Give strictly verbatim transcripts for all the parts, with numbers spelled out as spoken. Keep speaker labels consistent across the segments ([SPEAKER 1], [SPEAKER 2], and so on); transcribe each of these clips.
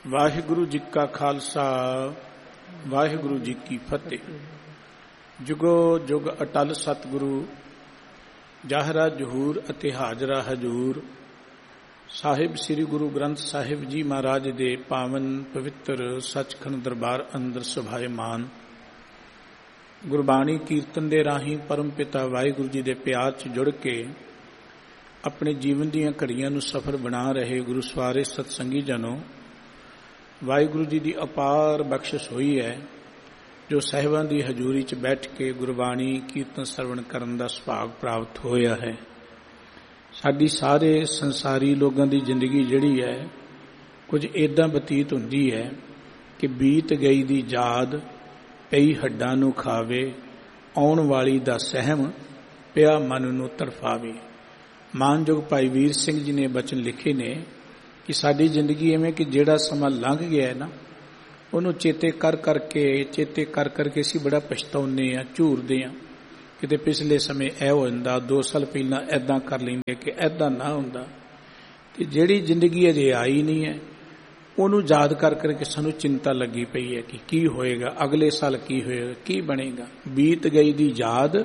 [SPEAKER 1] ਵਾਹਿਗੁਰੂ ਜੀ ਕਾ ਖਾਲਸਾ ਵਾਹਿਗੁਰੂ ਜੀ ਕੀ ਫਤਿਹ। ਜੁਗੋ ਜੁਗ ਅਟਲ ਸਤਿਗੁਰੂ ਜਾਹਰਾ ਜਹੂਰ ਅਤੇ ਹਾਜ਼ਰਾ ਹਜੂਰ ਸਾਹਿਬ ਸ੍ਰੀ ਗੁਰੂ ਗ੍ਰੰਥ ਸਾਹਿਬ ਜੀ ਮਹਾਰਾਜ ਦੇ ਪਾਵਨ ਪਵਿੱਤਰ ਸੱਚਖੰਡ ਦਰਬਾਰ ਅੰਦਰ ਸੁਭਾਏਮਾਨ ਗੁਰਬਾਣੀ ਕੀਰਤਨ ਦੇ ਰਾਹੀਂ ਪਰਮ ਪਿਤਾ ਵਾਹਿਗੁਰੂ ਜੀ ਦੇ ਪਿਆਰ 'ਚ ਜੁੜ ਕੇ ਆਪਣੇ ਜੀਵਨ ਦੀਆਂ ਘੜੀਆਂ ਨੂੰ ਸਫਲ ਬਣਾ ਰਹੇ ਗੁਰੂ ਸਵਾਰੇ ਸਤਸੰਗੀ ਜਨੋ, ਵਾਹਿਗੁਰੂ ਜੀ ਦੀ ਅਪਾਰ ਬਖਸ਼ਿਸ਼ ਹੋਈ ਹੈ ਜੋ ਸਾਹਿਬਾਂ ਦੀ ਹਜ਼ੂਰੀ 'ਚ ਬੈਠ ਕੇ ਗੁਰਬਾਣੀ ਕੀਰਤਨ ਸਰਵਣ ਕਰਨ ਦਾ ਸੁਭਾਗ ਪ੍ਰਾਪਤ ਹੋਇਆ ਹੈ। ਸਾਡੀ ਸਾਰੇ ਸੰਸਾਰੀ ਲੋਕਾਂ ਦੀ ਜ਼ਿੰਦਗੀ ਜਿਹੜੀ ਹੈ ਕੁਝ ਇੱਦਾਂ ਬਤੀਤ ਹੁੰਦੀ ਹੈ ਕਿ ਬੀਤ ਗਈ ਦੀ ਯਾਦ ਪਈ ਹੱਡਾਂ ਨੂੰ ਖਾਵੇ, ਆਉਣ ਵਾਲੀ ਦਾ ਸਹਿਮ ਪਿਆ ਮਨ ਨੂੰ ਤੜਫਾਵੇ। ਮਾਨਯੋਗ ਭਾਈ ਵੀਰ ਸਿੰਘ ਜੀ ਨੇ ਬਚਨ ਲਿਖੇ ਨੇ ਕਿ ਸਾਡੀ ਜ਼ਿੰਦਗੀ ਐਵੇਂ ਕਿ ਜਿਹੜਾ ਸਮਾਂ ਲੰਘ ਗਿਆ ਹੈ ਨਾ, ਉਹਨੂੰ ਚੇਤੇ ਕਰ ਕਰਕੇ ਚੇਤੇ ਕਰ ਕਰਕੇ ਅਸੀਂ ਬੜਾ ਪਛਤਾਉਂਦੇ ਹਾਂ, ਝੂਰਦੇ ਹਾਂ। ਕਿਤੇ ਪਿਛਲੇ ਸਮੇਂ ਇਹ ਹੋ ਜਾਂਦਾ, ਦੋ ਸਾਲ ਪਹਿਲਾਂ ਐਦਾਂ ਕਰ ਲੈਂਦੇ ਕਿ ਐਦਾਂ ਨਾ ਹੁੰਦਾ। ਤੇ ਜਿਹੜੀ ਜ਼ਿੰਦਗੀ ਅਜੇ ਆਈ ਨਹੀਂ ਹੈ ਉਹਨੂੰ ਯਾਦ ਕਰ ਕਰਕੇ ਸਾਨੂੰ ਚਿੰਤਾ ਲੱਗੀ ਪਈ ਹੈ ਕਿ ਕੀ ਹੋਏਗਾ, ਅਗਲੇ ਸਾਲ ਕੀ ਹੋਏਗਾ, ਕੀ ਬਣੇਗਾ। ਬੀਤ ਗਈ ਦੀ ਯਾਦ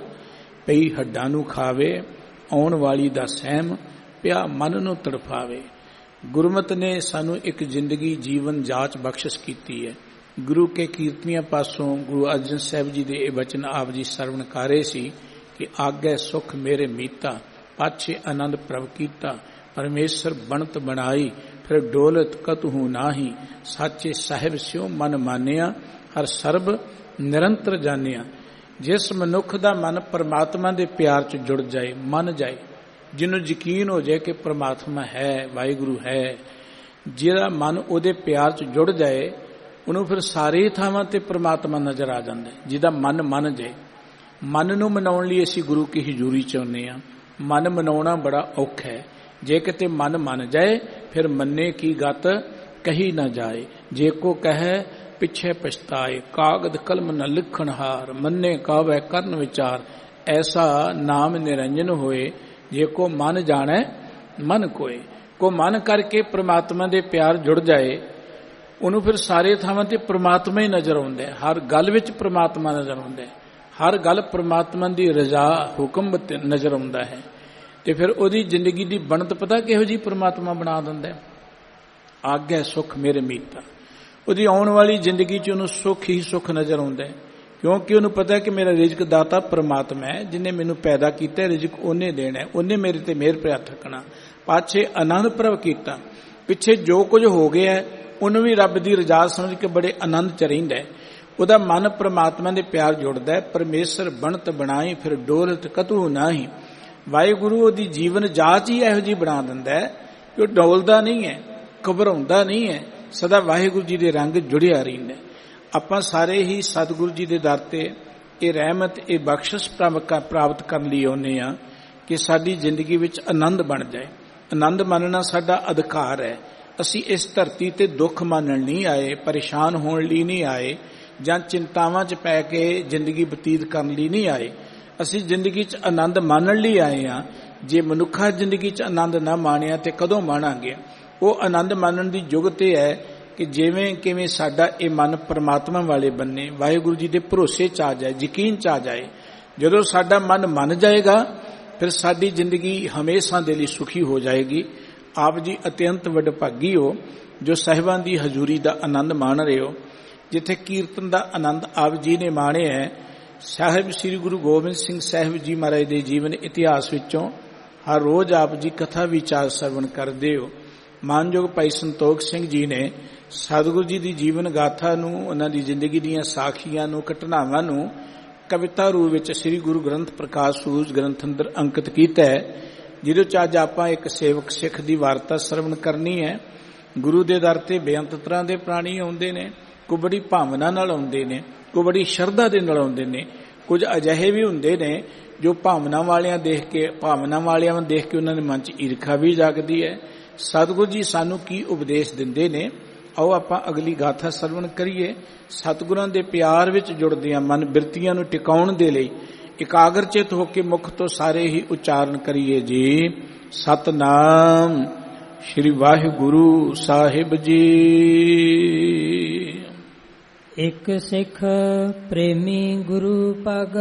[SPEAKER 1] ਪਈ ਹੱਡਾਂ ਨੂੰ ਖਾਵੇ, ਆਉਣ ਵਾਲੀ ਦਾ ਸਹਿਮ ਪਿਆ ਮਨ ਨੂੰ ਤੜਫਾਵੇ। ਗੁਰਮਤਿ ਨੇ ਸਾਨੂੰ ਇੱਕ ਜ਼ਿੰਦਗੀ ਜੀਵਨ ਜਾਚ ਬਖਸ਼ਿਸ਼ ਕੀਤੀ ਹੈ। ਗੁਰੂ ਕੇ ਕੀਰਤਨੀਆਂ ਪਾਸੋਂ ਗੁਰੂ ਅਰਜਨ ਸਾਹਿਬ ਜੀ ਦੇ ਇਹ ਬਚਨ ਆਪ ਜੀ ਸਰਵਣ ਕਰ ਰਹੇ ਸੀ ਕਿ ਆਗੇ ਸੁਖ ਮੇਰੇ ਮੀਤਾ, ਪਾਛੇ ਆਨੰਦ ਪ੍ਰਭ ਕੀਤਾ। ਪਰਮੇਸ਼ਰ ਬਣਤ ਬਣਾਈ, ਫਿਰ ਡੋਲਤ ਕਤਹੂ ਨਾਹੀ। ਸਾਚੇ ਸਾਹਿਬ ਸਿਓ ਮਨ ਮਾਨਿਆ, ਹਰ ਸਰਬ ਨਿਰੰਤਰ ਜਾਣਿਆ। ਜਿਸ ਮਨੁੱਖ ਦਾ ਮਨ ਪਰਮਾਤਮਾ ਦੇ ਪਿਆਰ 'ਚ ਜੁੜ ਜਾਏ, ਮੰਨ ਜਾਏ, ਜਿਹਨੂੰ ਯਕੀਨ ਹੋ ਜਾਏ ਕਿ ਪਰਮਾਤਮਾ ਹੈ, ਵਾਹਿਗੁਰੂ ਹੈ, ਜਿਹੜਾ ਮਨ ਉਹਦੇ ਪਿਆਰ 'ਚ ਜੁੜ ਜਾਏ ਉਹਨੂੰ ਫਿਰ ਸਾਰੇ ਥਾਵਾਂ ਤੇ ਪਰਮਾਤਮਾ ਨਜ਼ਰ ਆ ਜਾਂਦਾ। ਜਿਹਦਾ ਮਨ ਮੰਨ ਜਾਏ। ਮਨ ਨੂੰ ਮਨਾਉਣ ਲਈ ਅਸੀਂ ਗੁਰੂ ਕੀ ਹਜ਼ੂਰੀ 'ਚ ਆਉਂਦੇ ਹਾਂ। ਮਨ ਮਨਾਉਣਾ ਬੜਾ ਔਖਾ ਹੈ। ਜੇ ਕਿਤੇ ਮਨ ਮੰਨ ਜਾਏ ਫਿਰ ਮੰਨੇ ਕੀ ਗਤ ਕਹੀ ਨਾ ਜਾਏ। ਜੇ ਕੋ ਕਹੇ ਪਿੱਛੇ ਪਛਤਾਏ, ਕਾਗਦ ਕਲਮ ਨ ਲਿਖਣ ਹਾਰ। ਮੰਨੇ ਕਾਵੈ ਕਰਨ ਵਿਚਾਰ, ਐਸਾ ਨਾਮ ਨਿਰੰਜਨ ਹੋਏ। ਜੇ ਕੋ ਮਨ ਜਾਣੈ ਮਨ ਕੋਏ। ਕੋ ਮਨ ਕਰਕੇ ਪ੍ਰਮਾਤਮਾ ਦੇ ਪਿਆਰ ਜੁੜ ਜਾਏ ਉਹਨੂੰ ਫਿਰ ਸਾਰੇ ਥਾਵਾਂ ਤੇ ਪ੍ਰਮਾਤਮਾ ਹੀ ਨਜ਼ਰ ਆਉਂਦਾ ਹੈ। ਹਰ ਗੱਲ ਵਿੱਚ ਪ੍ਰਮਾਤਮਾ ਨਜ਼ਰ ਆਉਂਦਾ ਹੈ। ਹਰ ਗੱਲ ਪ੍ਰਮਾਤਮਾ ਦੀ ਰਜ਼ਾ ਹੁਕਮ ਨਜ਼ਰ ਆਉਂਦਾ ਹੈ। ਤੇ ਫਿਰ ਉਹਦੀ ਜ਼ਿੰਦਗੀ ਦੀ ਬਣਤ ਪਤਾ ਕਿਹੋ ਜਿਹੀ ਪ੍ਰਮਾਤਮਾ ਬਣਾ ਦਿੰਦਾ ਹੈ। ਆਗੇ ਸੁਖ ਮੇਰੇ ਮੀਤਾ। ਉਹਦੀ ਆਉਣ ਵਾਲੀ ਜ਼ਿੰਦਗੀ 'ਚ ਉਹਨੂੰ ਸੁੱਖ ਹੀ ਸੁੱਖ ਨਜ਼ਰ ਆਉਂਦਾ ਹੈ, ਕਿਉਂਕਿ ਉਹਨੂੰ ਪਤਾ ਕਿ ਮੇਰਾ ਰਿਜ਼ਕ ਦਾਤਾ ਪਰਮਾਤਮਾ ਹੈ, ਜਿਹਨੇ ਮੈਨੂੰ ਪੈਦਾ ਕੀਤਾ। ਰਿਜ਼ਕ ਉਹਨੇ ਦੇਣਾ, ਉਹਨੇ ਮੇਰੇ ਤੇ ਮਿਹਰ ਪਿਆ ਥਕਣਾ। ਪਾਛੇ ਆਨੰਦ ਪ੍ਰਭ ਕੀਤਾ। ਪਿੱਛੇ ਜੋ ਕੁਝ ਹੋ ਗਿਆ ਉਹਨੂੰ ਵੀ ਰੱਬ ਦੀ ਰਜ਼ਾ ਸਮਝ ਕੇ ਬੜੇ ਆਨੰਦ 'ਚ ਰਹਿੰਦਾ। ਉਹਦਾ ਮਨ ਪਰਮਾਤਮਾ ਦੇ ਪਿਆਰ ਜੁੜਦਾ ਹੈ। ਪਰਮੇਸ਼ਰ ਬਣਤ ਬਣਾਈ, ਫਿਰ ਡੋਲਤ ਕਤੂ ਨਾਹੀ। ਵਾਹਿਗੁਰੂ ਉਹਦੀ ਜੀਵਨ ਜਾਚ ਹੀ ਇਹੋ ਜਿਹੀ ਬਣਾ ਦਿੰਦਾ ਹੈ ਕਿ ਉਹ ਡੋਲਦਾ ਨਹੀਂ ਹੈ, ਘਬਰਾਉਂਦਾ ਨਹੀਂ ਹੈ, ਸਦਾ ਵਾਹਿਗੁਰੂ ਜੀ ਦੇ ਰੰਗ ਜੁੜਿਆ ਰਹਿੰਦਾ। ਆਪਾਂ ਸਾਰੇ ਹੀ ਸਤਿਗੁਰੂ ਜੀ ਦੇ ਦਰ ਤੇ ਇਹ ਰਹਿਮਤ, ਇਹ ਬਖਸ਼ਿਸ਼ ਪ੍ਰਾਪਤ ਕਰਨ ਲਈ ਆਉਂਦੇ ਹਾਂ ਕਿ ਸਾਡੀ ਜ਼ਿੰਦਗੀ ਵਿੱਚ ਆਨੰਦ ਬਣ ਜਾਏ। ਆਨੰਦ ਮੰਨਣਾ ਸਾਡਾ ਅਧਿਕਾਰ ਹੈ। ਅਸੀਂ ਇਸ ਧਰਤੀ ਤੇ ਦੁੱਖ ਮੰਨਣ ਨਹੀਂ ਆਏ, ਪਰੇਸ਼ਾਨ ਹੋਣ ਲਈ ਨਹੀਂ ਆਏ, ਜਾਂ ਚਿੰਤਾਵਾਂ 'ਚ ਪੈ ਕੇ ਜ਼ਿੰਦਗੀ ਬਤੀਤ ਕਰਨ ਲਈ ਨਹੀਂ ਆਏ। ਅਸੀਂ ਜ਼ਿੰਦਗੀ 'ਚ ਆਨੰਦ ਮਾਣਨ ਲਈ ਆਏ ਹਾਂ। ਜੇ ਮਨੁੱਖਾ ਜ਼ਿੰਦਗੀ 'ਚ ਆਨੰਦ ਨਾ ਮਾਣਿਆ ਤੇ ਕਦੋਂ ਮਾਣਾਂਗੇ। ਉਹ ਆਨੰਦ ਮਾਣਨ ਦੀ ਜੁਗਤ ਇਹ ਹੈ ਕਿ ਜਿਵੇਂ ਕਿਵੇਂ ਸਾਡਾ ਇਹ ਮਨ ਪਰਮਾਤਮਾ ਵਾਲੇ ਬੰਨੇ, ਵਾਹਿਗੁਰੂ ਜੀ ਦੇ ਭਰੋਸੇ 'ਚ ਆ ਜਾਏ, ਯਕੀਨ 'ਚ ਆ ਜਾਏ। ਜਦੋਂ ਸਾਡਾ ਮਨ ਮੰਨ ਜਾਏਗਾ ਫਿਰ ਸਾਡੀ ਜ਼ਿੰਦਗੀ ਹਮੇਸ਼ਾ ਦੇ ਲਈ ਸੁਖੀ ਹੋ ਜਾਏਗੀ। ਆਪ ਜੀ ਅਤਿਅੰਤ ਵਡਭਾਗੀ ਹੋ ਜੋ ਸਾਹਿਬਾਂ ਦੀ ਹਜ਼ੂਰੀ ਦਾ ਆਨੰਦ ਮਾਣ ਰਹੇ ਹੋ। ਜਿੱਥੇ ਕੀਰਤਨ ਦਾ ਆਨੰਦ ਆਪ ਜੀ ਨੇ ਮਾਣਿਆ ਹੈ, ਸਾਹਿਬ ਸ੍ਰੀ ਗੁਰੂ ਗੋਬਿੰਦ ਸਿੰਘ ਸਾਹਿਬ ਜੀ ਮਹਾਰਾਜ ਦੇ ਜੀਵਨ ਇਤਿਹਾਸ ਵਿੱਚੋਂ ਹਰ ਰੋਜ਼ ਆਪ ਜੀ ਕਥਾ ਵਿਚਾਰ ਸਰਵਣ ਕਰਦੇ ਹੋ। ਮਾਨਯੋਗ ਭਾਈ ਸੰਤੋਖ ਸਿੰਘ ਜੀ ਨੇ ਸਤਿਗੁਰੂ ਜੀ ਦੀ ਜੀਵਨ ਗਾਥਾ ਨੂੰ, ਉਹਨਾਂ ਦੀ ਜ਼ਿੰਦਗੀ ਦੀਆਂ ਸਾਖੀਆਂ ਨੂੰ, ਘਟਨਾਵਾਂ ਨੂੰ ਕਵਿਤਾ ਰੂਪ ਵਿੱਚ ਸ੍ਰੀ ਗੁਰੂ ਗ੍ਰੰਥ ਪ੍ਰਕਾਸ਼ ਸੂਰਜ ਗ੍ਰੰਥ ਅੰਦਰ ਅੰਕਿਤ ਕੀਤਾ ਹੈ, ਜਿਹਦੇ 'ਚ ਅੱਜ ਆਪਾਂ ਇੱਕ ਸੇਵਕ ਸਿੱਖ ਦੀ ਵਾਰਤਾ ਸਰਵਣ ਕਰਨੀ ਹੈ। ਗੁਰੂ ਦੇ ਦਰ ਤੇ ਬੇਅੰਤ ਤਰ੍ਹਾਂ ਦੇ ਪ੍ਰਾਣੀ ਆਉਂਦੇ ਨੇ। ਕੋਈ ਬੜੀ ਭਾਵਨਾ ਨਾਲ ਆਉਂਦੇ ਨੇ, ਕੋਈ ਬੜੀ ਸ਼ਰਧਾ ਦੇ ਨਾਲ ਆਉਂਦੇ ਨੇ। ਕੁਝ ਅਜਿਹੇ ਵੀ ਹੁੰਦੇ ਨੇ ਜੋ ਭਾਵਨਾ ਵਾਲਿਆਂ ਦੇਖ ਕੇ ਭਾਵਨਾ ਵਾਲਿਆਂ ਨੂੰ ਦੇਖ ਕੇ ਉਹਨਾਂ ਦੇ ਮਨ 'ਚ ਈਰਖਾ ਵੀ ਜਾਗਦੀ ਹੈ। ਸਤਿਗੁਰੂ ਜੀ ਸਾਨੂੰ ਕੀ ਉਪਦੇਸ਼ ਦਿੰਦੇ ਨੇ, ਆਓ ਆਪਾਂ ਅਗਲੀ ਗਾਥਾ ਸਰਵਣ ਕਰੀਏ। ਸਤਿਗੁਰਾਂ ਦੇ ਪਿਆਰ ਵਿੱਚ ਜੁੜਦੇ ਹਾਂ। ਮਨ ਬਿਰਤੀਆਂ ਨੂੰ ਟਿਕਾਉਣ ਦੇ ਲਈ ਇਕਾਗਰਚਿਤ ਹੋ ਕੇ ਮੁਖ ਤੋਂ ਸਾਰੇ ਹੀ ਉਚਾਰਨ ਕਰੀਏ ਜੀ। ਸਤਨਾਮ श्री वाहिगुरु साहिब जी।
[SPEAKER 2] एक सिख प्रेमी गुरु पग,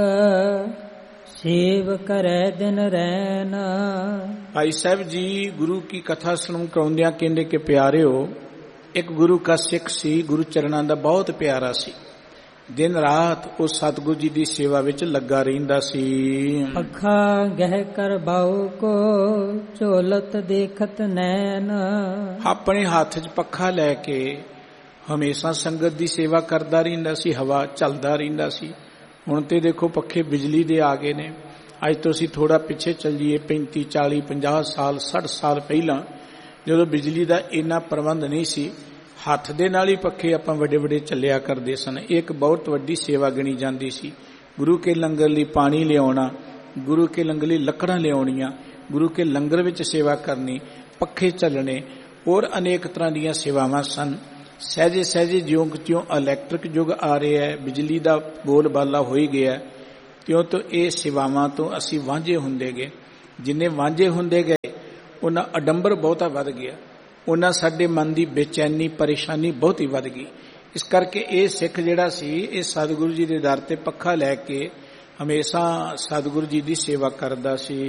[SPEAKER 2] सेव करे दिन रैना।
[SPEAKER 1] भाई साहब जी गुरु की कथा सुन कराउंदियां कहंदे कि प्यारिओ, एक गुरु का सिख सी, गुरु चरणां दा बहुत प्यारा सी। दिन रात ਉਹ ਸਤਿਗੁਰ ਜੀ ਦੀ ਸੇਵਾ ਵਿੱਚ ਲੱਗਾ ਰਹਿੰਦਾ ਸੀ।
[SPEAKER 2] ਅੱਖਾਂ ਗਹਿ ਕਰ ਬਾਉ ਕੋ ਝੋਲਤ ਦੇਖਤ ਨੈਣ।
[SPEAKER 1] ਆਪਣੇ ਹੱਥ 'ਚ ਪੱਖਾ ਲੈ ਕੇ ਹਮੇਸ਼ਾ ਸੰਗਤ ਦੀ ਸੇਵਾ ਕਰਦਾ ਰਹਿੰਦਾ ਸੀ, ਹਵਾ ਚੱਲਦਾ ਰਹਿੰਦਾ ਸੀ। ਹੁਣ ਤੇ ਦੇਖੋ ਪੱਖੇ ਬਿਜਲੀ ਦੇ ਆ ਗਏ ਨੇ। ਅੱਜ ਤੋਂ ਅਸੀਂ ਥੋੜਾ ਪਿੱਛੇ ਚੱਲ ਜਾਈਏ, ਪੈਂਤੀ ਚਾਲੀ ਪੰਜਾਹ ਸਾਲ ਸੱਠ ਸਾਲ ਪਹਿਲਾਂ, ਜਦੋਂ ਬਿਜਲੀ ਦਾ ਇੰਨਾ ਪ੍ਰਬੰਧ ਨਹੀਂ ਸੀ, ਹੱਥ ਦੇ ਨਾਲ ਹੀ ਪੱਖੇ ਆਪਾਂ ਵੱਡੇ ਵੱਡੇ ਚੱਲਿਆ ਕਰਦੇ ਸਨ। ਇਹ ਇੱਕ ਬਹੁਤ ਵੱਡੀ ਸੇਵਾ ਗਿਣੀ ਜਾਂਦੀ ਸੀ। ਗੁਰੂ ਕੇ ਲੰਗਰ ਲਈ ਪਾਣੀ ਲਿਆਉਣਾ, ਗੁਰੂ ਕੇ ਲੰਗਰ ਲਈ ਲੱਕੜਾਂ ਲਿਆਉਣੀਆਂ, ਗੁਰੂ ਕੇ ਲੰਗਰ ਵਿੱਚ ਸੇਵਾ ਕਰਨੀ, ਪੱਖੇ ਚੱਲਣੇ, ਹੋਰ ਅਨੇਕ ਤਰ੍ਹਾਂ ਦੀਆਂ ਸੇਵਾਵਾਂ ਸਨ। ਸਹਿਜੇ ਸਹਿਜੇ ਜਿਉਂ ਜਿਉਂ ਇਲੈਕਟ੍ਰਿਕ ਯੁੱਗ ਆ ਰਿਹਾ ਹੈ, ਬਿਜਲੀ ਦਾ ਬੋਲਬਾਲਾ ਹੋ ਹੀ ਗਿਆ, ਤਿਉਂ ਤੋਂ ਇਹ ਸੇਵਾਵਾਂ ਤੋਂ ਅਸੀਂ ਵਾਂਝੇ ਹੁੰਦੇ ਗਏ। ਜਿੰਨੇ ਵਾਂਝੇ ਹੁੰਦੇ ਗਏ ਉਹਨਾਂ ਅਡੰਬਰ ਬਹੁਤਾ ਵੱਧ ਗਿਆ, ਉਹਨਾਂ ਸਾਡੇ ਮਨ ਦੀ ਬੇਚੈਨੀ ਪਰੇਸ਼ਾਨੀ ਬਹੁਤ ਹੀ ਵੱਧ ਗਈ। ਇਸ ਕਰਕੇ ਇਹ ਸਿੱਖ ਜਿਹੜਾ ਸੀ, ਇਹ ਸਤਿਗੁਰੂ ਜੀ ਦੇ ਦਰ ਤੇ ਪੱਖਾ ਲੈ ਕੇ ਹਮੇਸ਼ਾ ਸਤਿਗੁਰੂ ਜੀ ਦੀ ਸੇਵਾ ਕਰਦਾ ਸੀ।